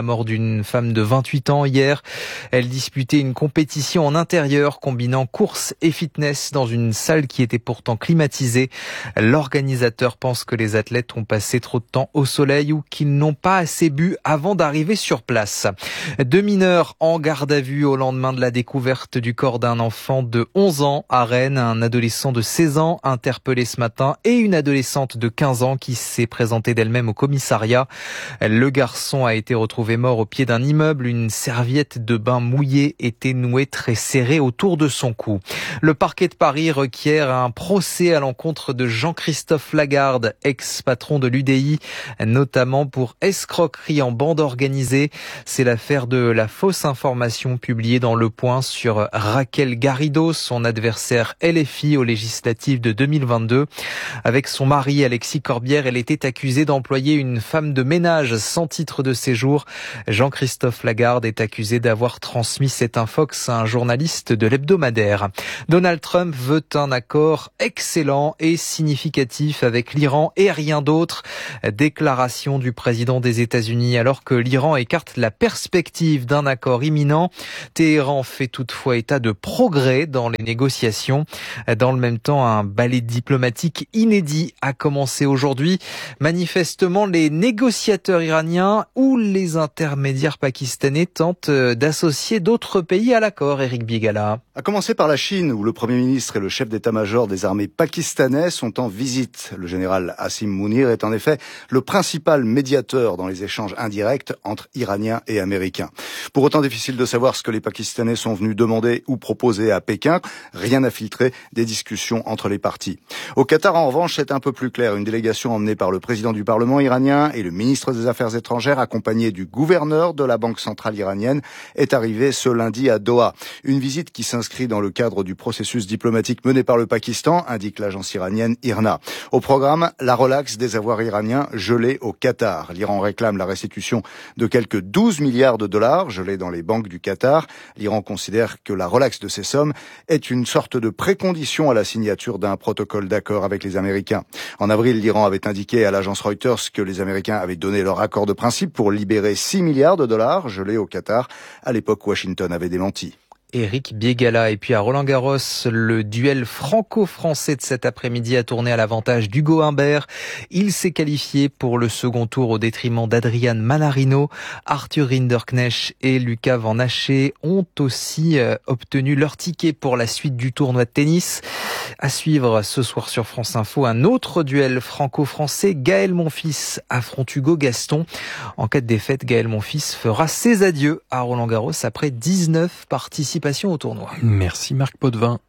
une femme de vingt-huit ans hier. Elle disputait une compétition en intérieur combinant course et fitness dans une salle qui était pourtant climatisée. L'organisateur pense que les athlètes ont passé trop de temps au soleil ou qu'ils n'ont pas assez bu avant d'arriver sur place. Deux mineurs en garde à vue au lendemain de la découverte du corps d'un enfant de onze ans à Rennes. Un adolescent de seize ans interpellé ce matin et une adolescente de quinze ans qui s'est présentée d'elle-même au commissariat. Le garçon a été retrouvé mort au pied d'un immeuble. Une serviette de bain mouillée était nouée très serrée autour de son cou. Le parquet de Paris requiert un procès à l'encontre de Jean-Christophe Lagarde, ex-patron de l'U D I, notamment pour escroquerie en bande organisée. C'est l'affaire de la fausse information publiée dans Le Point sur Raquel Garrido, son adversaire L F I aux législatives de deux mille vingt-deux. Avec son mari Alexis Corbière, elle était accusée d'employer une femme de ménage sans titre de séjour. Jean-Christophe Lagarde est accusé d'avoir transmis cette infox à un journaliste de l'hebdomadaire. Donald Trump veut un accord excellent et significatif avec l'Iran et rien d'autre. Déclaration du président des États-Unis alors que l'Iran écarte la perspective d'un accord imminent. Téhéran fait toutefois état de progrès dans les négociations. Dans le même temps, un ballet diplomatique inédit a commencé aujourd'hui. Manifestement, les négociateurs iraniens ou les intermédiaires pakistanais tentent d'associer d'autres pays à l'accord. Éric Bigala. À commencer par la Chine, où le Premier ministre et le chef d'état-major des armées pakistanais sont en visite. Le général Asim Mounir est en effet le principal médiateur dans les échanges indirects entre Iraniens et Américains. Pour autant, difficile de savoir ce que les Pakistanais sont venus demander ou proposer à Pékin. Rien n'a filtré des discussions entre les parties. Au Qatar, en revanche, c'est un peu plus clair. Une délégation emmenée par le président du Parlement iranien et le ministre des Affaires étrangères, accompagné du gouverneur de la Banque centrale iranienne, est arrivée ce lundi à Doha. Une visite qui s'inscrit dans le cadre du processus diplomatique mené par le Pakistan, indique l'agence iranienne I R N A. Au programme, la relaxe des avoirs iraniens gelés au Qatar. L'Iran réclame la restitution de quelques douze milliards de dollars gelés dans les banques du Qatar. L'Iran considère que la relaxe de ces sommes est une sorte de précondition à la signature d'un protocole d'accord avec les Américains. En avril, l'Iran avait indiqué à l'agence Reuters que les Américains avaient donné leur accord de principe pour libérer six milliards de dollars gelés au Qatar. À l'époque, Washington avait démenti. Éric Biegala. Et puis à Roland-Garros, le duel franco-français de cet après-midi a tourné à l'avantage d'Hugo Humbert. Il s'est qualifié pour le second tour au détriment d'Adrian Manarino. Arthur Rinderknecht et Lucas Van Haché ont aussi euh, obtenu leur ticket pour la suite du tournoi de tennis. À suivre ce soir sur France Info, un autre duel franco-français. Gaël Monfils affronte Hugo Gaston. En cas de défaite, Gaël Monfils fera ses adieux à Roland-Garros après dix-neuf participations au tournoi. Merci Marc Potvin.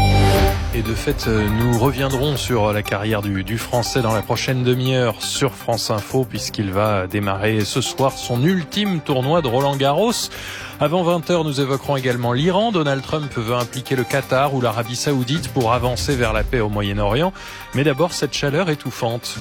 Et de fait, nous reviendrons sur la carrière du, du Français dans la prochaine demi-heure sur France Info, puisqu'il va démarrer ce soir son ultime tournoi de Roland-Garros. Avant vingt heures, nous évoquerons également l'Iran. Donald Trump veut impliquer le Qatar ou l'Arabie Saoudite pour avancer vers la paix au Moyen-Orient. Mais d'abord, cette chaleur étouffante.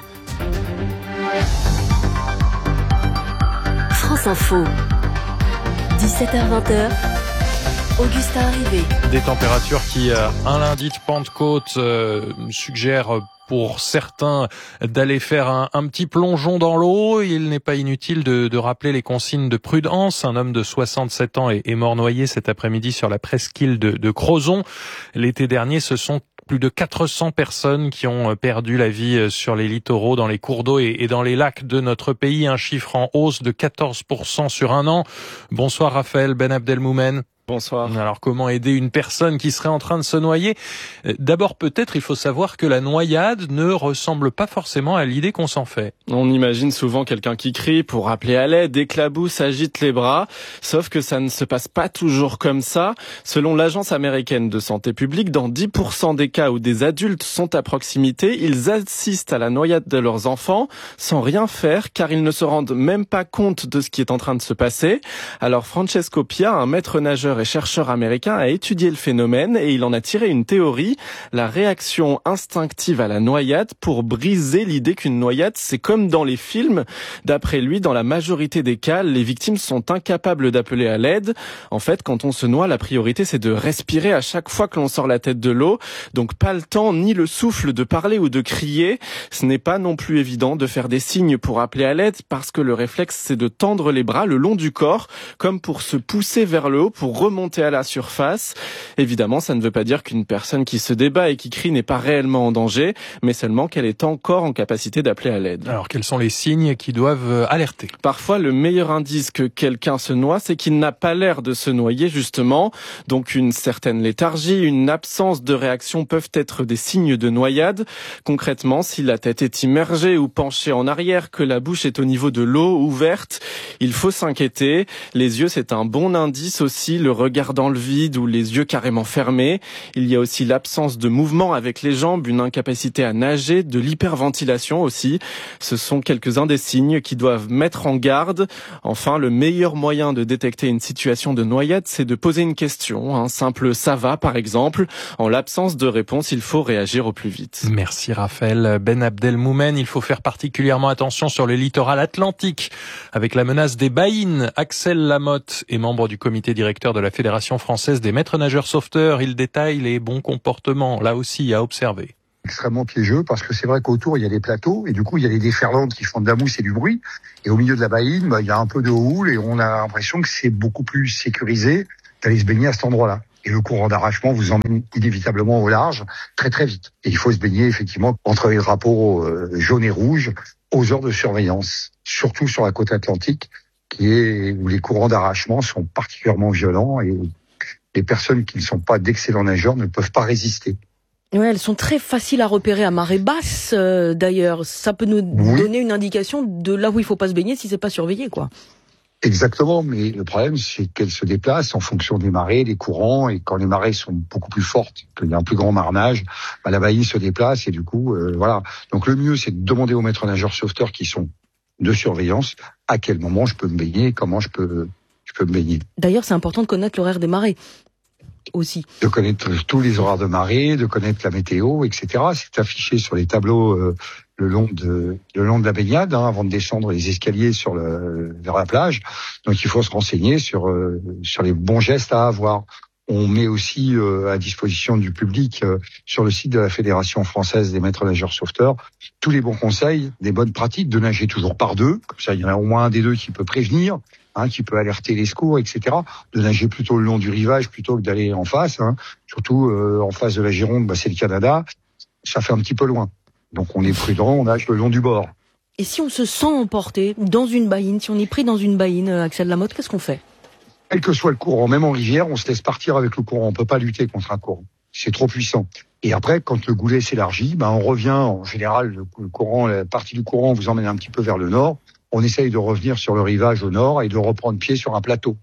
France Info, dix-sept heures vingt. Augustin Arrivé. Des températures qui, euh, un lundi de Pentecôte, euh, suggèrent pour certains d'aller faire un, un petit plongeon dans l'eau. Il n'est pas inutile de, de rappeler les consignes de prudence. Un homme de soixante-sept ans est, est mort noyé cet après-midi sur la presqu'île de, de Crozon. L'été dernier, ce sont plus de quatre cents personnes qui ont perdu la vie sur les littoraux, dans les cours d'eau et, et dans les lacs de notre pays. Un chiffre en hausse de quatorze pour cent sur un an. Bonsoir Raphaël Ben Abdelmoumen. Bonsoir. Alors, comment aider une personne qui serait en train de se noyer ? D'abord, peut-être, il faut savoir que la noyade ne ressemble pas forcément à l'idée qu'on s'en fait. On imagine souvent quelqu'un qui crie pour appeler à l'aide, éclabousse, agite les bras. Sauf que ça ne se passe pas toujours comme ça. Selon l'Agence américaine de santé publique, dans dix pour cent des cas où des adultes sont à proximité, ils assistent à la noyade de leurs enfants sans rien faire, car ils ne se rendent même pas compte de ce qui est en train de se passer. Alors, Francesco Pia, un maître nageur nageur et chercheur américain a étudié le phénomène et il en a tiré une théorie, la réaction instinctive à la noyade, pour briser l'idée qu'une noyade, c'est comme dans les films. D'après lui, dans la majorité des cas, les victimes sont incapables d'appeler à l'aide. En fait, quand on se noie, la priorité, c'est de respirer à chaque fois que l'on sort la tête de l'eau. Donc pas le temps ni le souffle de parler ou de crier. Ce n'est pas non plus évident de faire des signes pour appeler à l'aide parce que le réflexe, c'est de tendre les bras le long du corps, comme pour se pousser vers le haut, pour remonter à la surface. Évidemment, ça ne veut pas dire qu'une personne qui se débat et qui crie n'est pas réellement en danger, mais seulement qu'elle est encore en capacité d'appeler à l'aide. Alors, quels sont les signes qui doivent alerter ? Parfois, le meilleur indice que quelqu'un se noie, c'est qu'il n'a pas l'air de se noyer, justement. Donc, une certaine léthargie, une absence de réaction peuvent être des signes de noyade. Concrètement, si la tête est immergée ou penchée en arrière, que la bouche est au niveau de l'eau, ouverte, il faut s'inquiéter. Les yeux, c'est un bon indice aussi, le regard dans le vide ou les yeux carrément fermés. Il y a aussi l'absence de mouvement avec les jambes, une incapacité à nager, de l'hyperventilation aussi. Ce sont quelques-uns des signes qui doivent mettre en garde. Enfin, le meilleur moyen de détecter une situation de noyade, c'est de poser une question. Un simple « ça va » par exemple. En l'absence de réponse, il faut réagir au plus vite. Merci Raphaël. Ben Abdelmoumen, il faut faire particulièrement attention sur le littoral atlantique avec la menace des baïnes. Axel Lamotte est membre du comité directeur de la Fédération française des maîtres nageurs sauveteurs. Il détaille les bons comportements, là aussi, à observer. Extrêmement piégeux parce que c'est vrai qu'autour il y a des plateaux et du coup il y a des déferlantes qui font de la mousse et du bruit et au milieu de la baïne bah, il y a un peu de houle et on a l'impression que c'est beaucoup plus sécurisé d'aller se baigner à cet endroit-là. Et le courant d'arrachement vous emmène inévitablement au large très très vite. Et il faut se baigner effectivement entre les drapeaux euh, jaunes et rouges aux heures de surveillance, surtout sur la côte atlantique qui est où les courants d'arrachement sont particulièrement violents et les personnes qui ne sont pas d'excellents nageurs ne peuvent pas résister. Ouais, elles sont très faciles à repérer à marée basse, euh, d'ailleurs. Ça peut nous oui. donner une indication de là où il faut pas se baigner si c'est pas surveillé, quoi. Exactement, mais le problème, c'est qu'elles se déplacent en fonction des marées, des courants, et quand les marées sont beaucoup plus fortes, qu'il y a un plus grand marnage, bah, la baïne se déplace, et du coup, euh, voilà. Donc le mieux, c'est de demander aux maîtres nageurs sauveteurs qui sont de surveillance, à quel moment je peux me baigner, comment je peux, je peux me baigner. D'ailleurs, c'est important de connaître l'horaire des marées. Aussi. De connaître tous les horaires de marée, de connaître la météo, et cetera. C'est affiché sur les tableaux euh, le long de le long de la baignade, hein, avant de descendre les escaliers sur le vers la plage. Donc il faut se renseigner sur euh, sur les bons gestes à avoir. On met aussi euh, à disposition du public euh, sur le site de la Fédération française des maîtres nageurs sauveteurs tous les bons conseils, des bonnes pratiques, de nager toujours par deux, comme ça il y en a au moins un des deux qui peut prévenir. Hein, qui peut alerter les secours, et cetera. De nager plutôt le long du rivage plutôt que d'aller en face. Hein. Surtout euh, en face de la Gironde, bah, c'est le Canada. Ça fait un petit peu loin. Donc on est prudent, on nage le long du bord. Et si on se sent emporté dans une baïne, si on est pris dans une baïne, Axel Lamotte, qu'est-ce qu'on fait ? Quel que soit le courant, même en rivière, on se laisse partir avec le courant. On peut pas lutter contre un courant. C'est trop puissant. Et après, quand le goulet s'élargit, bah, on revient. En général, le courant, la partie du courant vous emmène un petit peu vers le nord. On essaye de revenir sur le rivage au nord et de reprendre pied sur un plateau.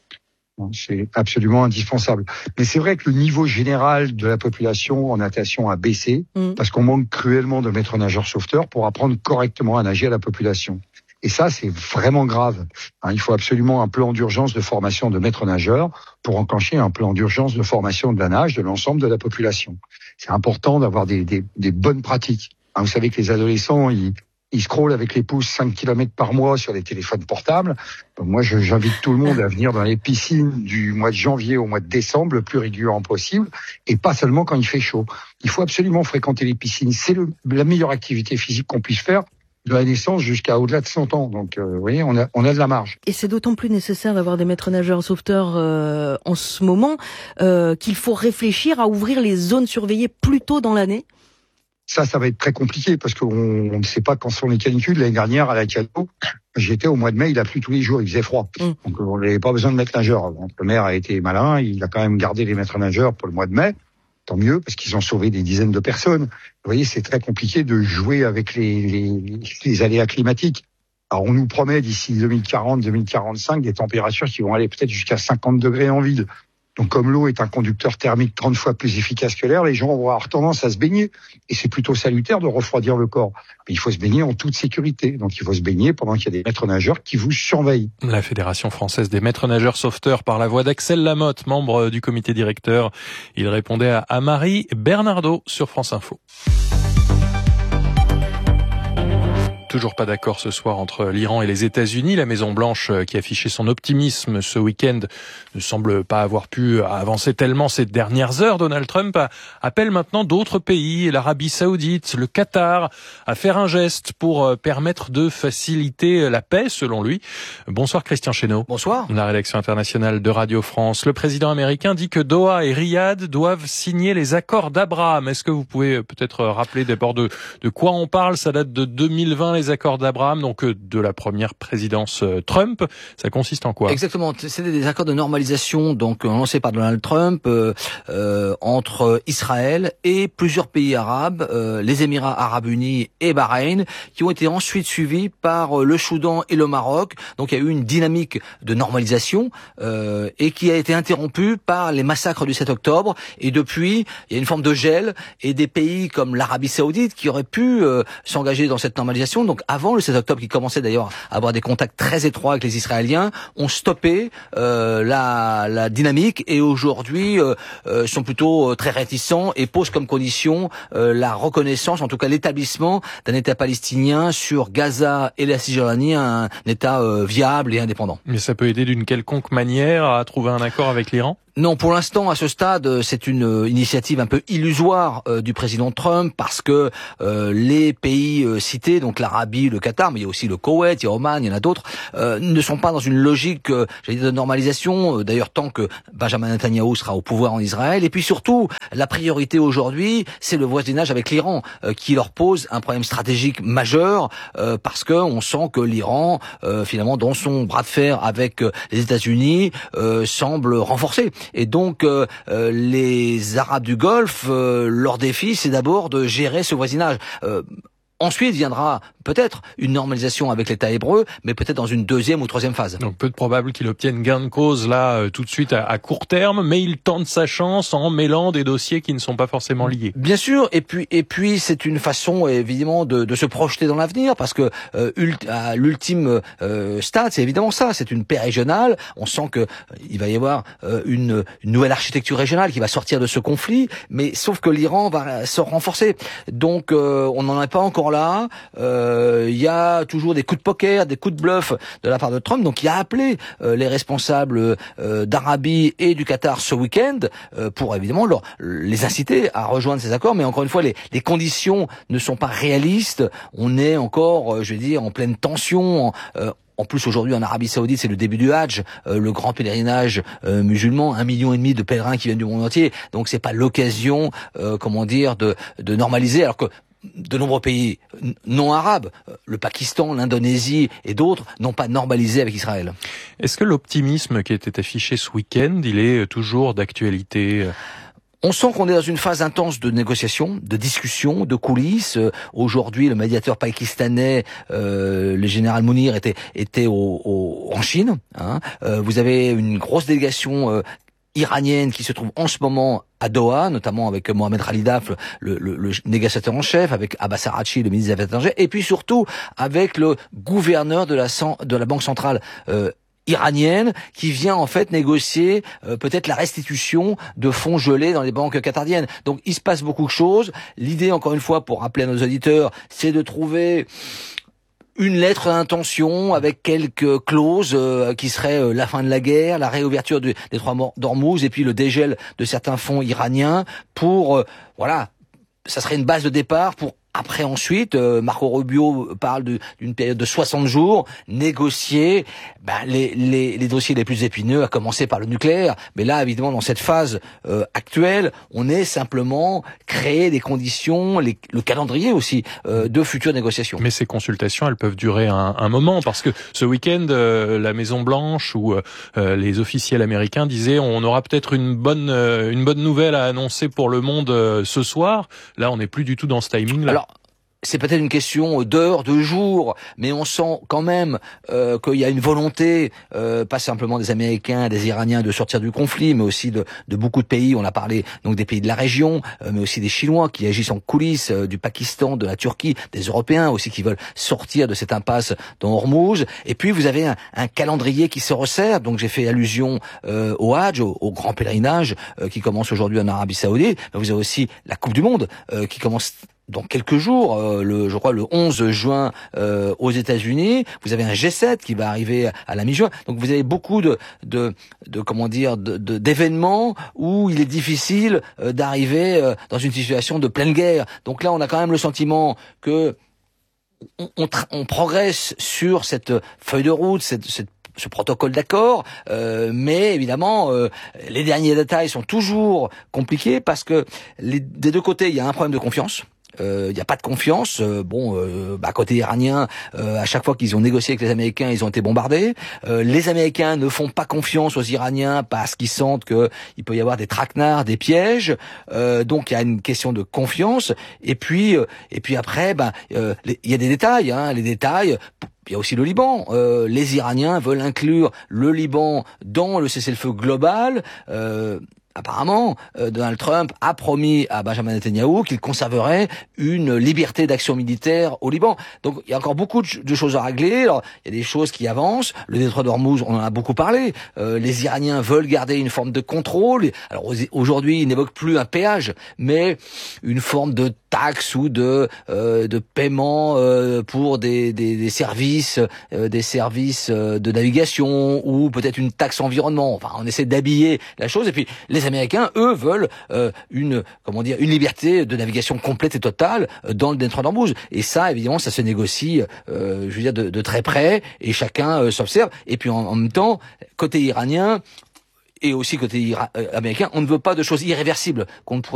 C'est absolument indispensable. Mais c'est vrai que le niveau général de la population en natation a baissé mmh. parce qu'on manque cruellement de maîtres nageurs sauveteurs pour apprendre correctement à nager à la population. Et ça, c'est vraiment grave. Il faut absolument un plan d'urgence de formation de maîtres nageurs pour enclencher un plan d'urgence de formation de la nage de l'ensemble de la population. C'est important d'avoir des, des, des bonnes pratiques. Vous savez que les adolescents, ils Ils scrollent avec les pouces cinq kilomètres par mois sur les téléphones portables. Donc moi, je, j'invite tout le monde à venir dans les piscines du mois de janvier au mois de décembre, le plus régulièrement possible, et pas seulement quand il fait chaud. Il faut absolument fréquenter les piscines. C'est le, la meilleure activité physique qu'on puisse faire de la naissance jusqu'à au-delà de cent ans. Donc, euh, vous voyez, on a, on a de la marge. Et c'est d'autant plus nécessaire d'avoir des maîtres nageurs sauveteurs euh, en ce moment euh, qu'il faut réfléchir à ouvrir les zones surveillées plus tôt dans l'année. Ça, ça va être très compliqué parce qu'on on ne sait pas quand sont les canicules. L'année dernière, à la Cano, j'étais au mois de mai, il a plu tous les jours, il faisait froid. Mmh. Donc, on n'avait pas besoin de maîtres nageurs. Donc, le maire a été malin, il a quand même gardé les maîtres nageurs pour le mois de mai. Tant mieux, parce qu'ils ont sauvé des dizaines de personnes. Vous voyez, c'est très compliqué de jouer avec les, les, les aléas climatiques. Alors, on nous promet d'ici deux mille quarante, deux mille quarante-cinq des températures qui vont aller peut-être jusqu'à cinquante degrés en vide. Donc comme l'eau est un conducteur thermique trente fois plus efficace que l'air, les gens vont avoir tendance à se baigner. Et c'est plutôt salutaire de refroidir le corps. Mais il faut se baigner en toute sécurité. Donc il faut se baigner pendant qu'il y a des maîtres nageurs qui vous surveillent. La Fédération française des maîtres nageurs sauveteurs, par la voix d'Axel Lamotte, membre du comité directeur. Il répondait à, à Marie Bernardo sur France Info. Toujours pas d'accord ce soir entre l'Iran et les États-Unis. La Maison-Blanche, qui affichait son optimisme ce week-end, ne semble pas avoir pu avancer tellement ces dernières heures. Donald Trump appelle maintenant d'autres pays, l'Arabie Saoudite, le Qatar, à faire un geste pour permettre de faciliter la paix, selon lui. Bonsoir Christian Chesneau. Bonsoir. La rédaction internationale de Radio France. Le président américain dit que Doha et Riyad doivent signer les accords d'Abraham. Est-ce que vous pouvez peut-être rappeler d'abord de, de quoi on parle? Ça date de deux mille vingt, les accords d'Abraham, donc de la première présidence Trump. Ça consiste en quoi? Exactement, c'est des accords de normalisation donc lancés par Donald Trump euh, euh, entre Israël et plusieurs pays arabes, euh, les Émirats arabes unis et Bahreïn, qui ont été ensuite suivis par le Soudan et le Maroc. Donc il y a eu une dynamique de normalisation euh, et qui a été interrompue par les massacres du sept octobre. Et depuis, il y a une forme de gel et des pays comme l'Arabie Saoudite qui auraient pu euh, s'engager dans cette normalisation. Donc avant le sept octobre, qui commençait d'ailleurs à avoir des contacts très étroits avec les Israéliens, ont stoppé euh, la, la dynamique et aujourd'hui euh, euh, sont plutôt euh, très réticents et posent comme condition euh, la reconnaissance, en tout cas l'établissement d'un État palestinien sur Gaza et la Cisjordanie, un, un État euh, viable et indépendant. Mais ça peut aider d'une quelconque manière à trouver un accord avec l'Iran ? Non, pour l'instant, à ce stade, c'est une initiative un peu illusoire euh, du président Trump parce que euh, les pays euh, cités, donc l'Arabie, le Qatar, mais il y a aussi le Koweït, il y a Oman, il y en a d'autres, euh, ne sont pas dans une logique, euh, j'allais dire, de normalisation. Euh, d'ailleurs, tant que Benjamin Netanyahou sera au pouvoir en Israël. Et puis surtout, la priorité aujourd'hui, c'est le voisinage avec l'Iran, euh, qui leur pose un problème stratégique majeur euh, parce que on sent que l'Iran, euh, finalement, dans son bras de fer avec euh, les États-Unis, euh, semble renforcé. Et donc, euh, euh, les Arabes du Golfe, euh, leur défi, c'est d'abord de gérer ce voisinage. Euh, Ensuite viendra peut-être une normalisation avec l'État hébreu, mais peut-être dans une deuxième ou troisième phase. Donc peu de probable qu'il obtienne gain de cause là euh, tout de suite à, à court terme, mais il tente sa chance en mêlant des dossiers qui ne sont pas forcément liés. Bien sûr, et puis et puis c'est une façon évidemment de, de se projeter dans l'avenir, parce que euh, ult, à l'ultime euh, stade, c'est évidemment ça, c'est une paix régionale. On sent que euh, il va y avoir euh, une, une nouvelle architecture régionale qui va sortir de ce conflit, mais sauf que l'Iran va se renforcer. Donc euh, on n'en est pas encore là, il euh, y a toujours des coups de poker, des coups de bluff de la part de Trump, donc il a appelé euh, les responsables euh, d'Arabie et du Qatar ce week-end euh, pour évidemment leur, les inciter à rejoindre ces accords, mais encore une fois, les, les conditions ne sont pas réalistes, on est encore, euh, je vais dire, en pleine tension, en, euh, En plus, aujourd'hui, en Arabie Saoudite, c'est le début du Hajj, euh, le grand pèlerinage euh, musulman, un million et demi de pèlerins qui viennent du monde entier. Donc, c'est pas l'occasion, euh, comment dire, de, de normaliser, alors que de nombreux pays non arabes, le Pakistan, l'Indonésie et d'autres, n'ont pas normalisé avec Israël. Est-ce que l'optimisme qui était affiché ce week-end, il est toujours d'actualité ? On sent qu'on est dans une phase intense de négociation, de discussion, de coulisses. Euh, aujourd'hui, le médiateur pakistanais, euh, le général Mounir, était, était au, au, en Chine. Hein. Euh, vous avez une grosse délégation euh, iranienne qui se trouve en ce moment à Doha, notamment avec Mohamed Khalidaf, le, le, le négociateur en chef, avec Abbas Araghchi, le ministre des Affaires étrangères, et puis surtout avec le gouverneur de la, de la Banque centrale euh, iranienne, qui vient en fait négocier euh, peut-être la restitution de fonds gelés dans les banques qatariennes. Donc il se passe beaucoup de choses. L'idée, encore une fois, pour rappeler à nos auditeurs, c'est de trouver une lettre d'intention avec quelques clauses euh, qui seraient euh, la fin de la guerre, la réouverture du, des trois d'Ormuz et puis le dégel de certains fonds iraniens pour, euh, voilà, ça serait une base de départ pour après ensuite, euh, Marco Rubio parle de, d'une période de soixante jours, négocier ben, les, les, les dossiers les plus épineux, à commencer par le nucléaire. Mais là, évidemment, dans cette phase euh, actuelle, on est simplement créer des conditions, les, le calendrier aussi, euh, de futures négociations. Mais ces consultations, elles peuvent durer un, un moment, parce que ce week-end, euh, la Maison-Blanche ou euh, les officiels américains disaient on aura peut-être une bonne, euh, une bonne nouvelle à annoncer pour le monde euh, ce soir. Là, on n'est plus du tout dans ce timing-là. Alors, c'est peut-être une question d'heures, de jours, mais on sent quand même euh, qu'il y a une volonté, euh, pas simplement des Américains, des Iraniens, de sortir du conflit, mais aussi de, de beaucoup de pays. On a parlé donc des pays de la région, euh, mais aussi des Chinois qui agissent en coulisses, euh, du Pakistan, de la Turquie, des Européens aussi qui veulent sortir de cette impasse dans Hormuz. Et puis vous avez un, un calendrier qui se resserre. Donc j'ai fait allusion euh, au Hajj, au, au grand pèlerinage euh, qui commence aujourd'hui en Arabie Saoudite. Mais vous avez aussi la Coupe du Monde euh, qui commence dans quelques jours, euh, le, je crois le onze juin euh, aux États-Unis. Vous avez un G sept qui va arriver à la mi-juin. Donc vous avez beaucoup de, de, de comment dire, de, de, d'événements où il est difficile euh, d'arriver euh, dans une situation de pleine guerre. Donc là, on a quand même le sentiment que on, on, on progresse sur cette feuille de route, cette, cette ce protocole d'accord, euh, mais évidemment euh, les derniers détails sont toujours compliqués parce que les, des deux côtés il y a un problème de confiance. Il euh, n'y a pas de confiance. Euh, bon, euh, bah, côté iranien, euh, à chaque fois qu'ils ont négocié avec les Américains, ils ont été bombardés. Euh, les Américains ne font pas confiance aux Iraniens parce qu'ils sentent que il peut y avoir des traquenards, des pièges. Euh, donc il y a une question de confiance. Et puis, euh, et puis après, bah, euh, il y a des détails. Hein, les détails. Il y a aussi le Liban. Euh, les Iraniens veulent inclure le Liban dans le cessez-le-feu global. Euh, Apparemment, euh, Donald Trump a promis à Benjamin Netanyahou qu'il conserverait une liberté d'action militaire au Liban. Donc, il y a encore beaucoup de, de choses à régler. Alors, il y a des choses qui avancent. Le détroit d'Ormuz, on en a beaucoup parlé. Euh, les Iraniens veulent garder une forme de contrôle. Alors, aujourd'hui, ils n'évoquent plus un péage, mais une forme de taxe ou de euh, de paiement euh, pour des, des, des services, euh, des services euh, de navigation ou peut-être une taxe environnement. Enfin, on essaie d'habiller la chose. Et puis, les Les Américains, eux, veulent euh, une comment dire une liberté de navigation complète et totale euh, dans le détroit d'Ormuz. Et ça, évidemment, ça se négocie, euh, je veux dire, de, de très près, et chacun euh, s'observe. Et puis en, en même temps, côté iranien et aussi côté ira- euh, américain, on ne veut pas de choses irréversibles qu'on ne pourrait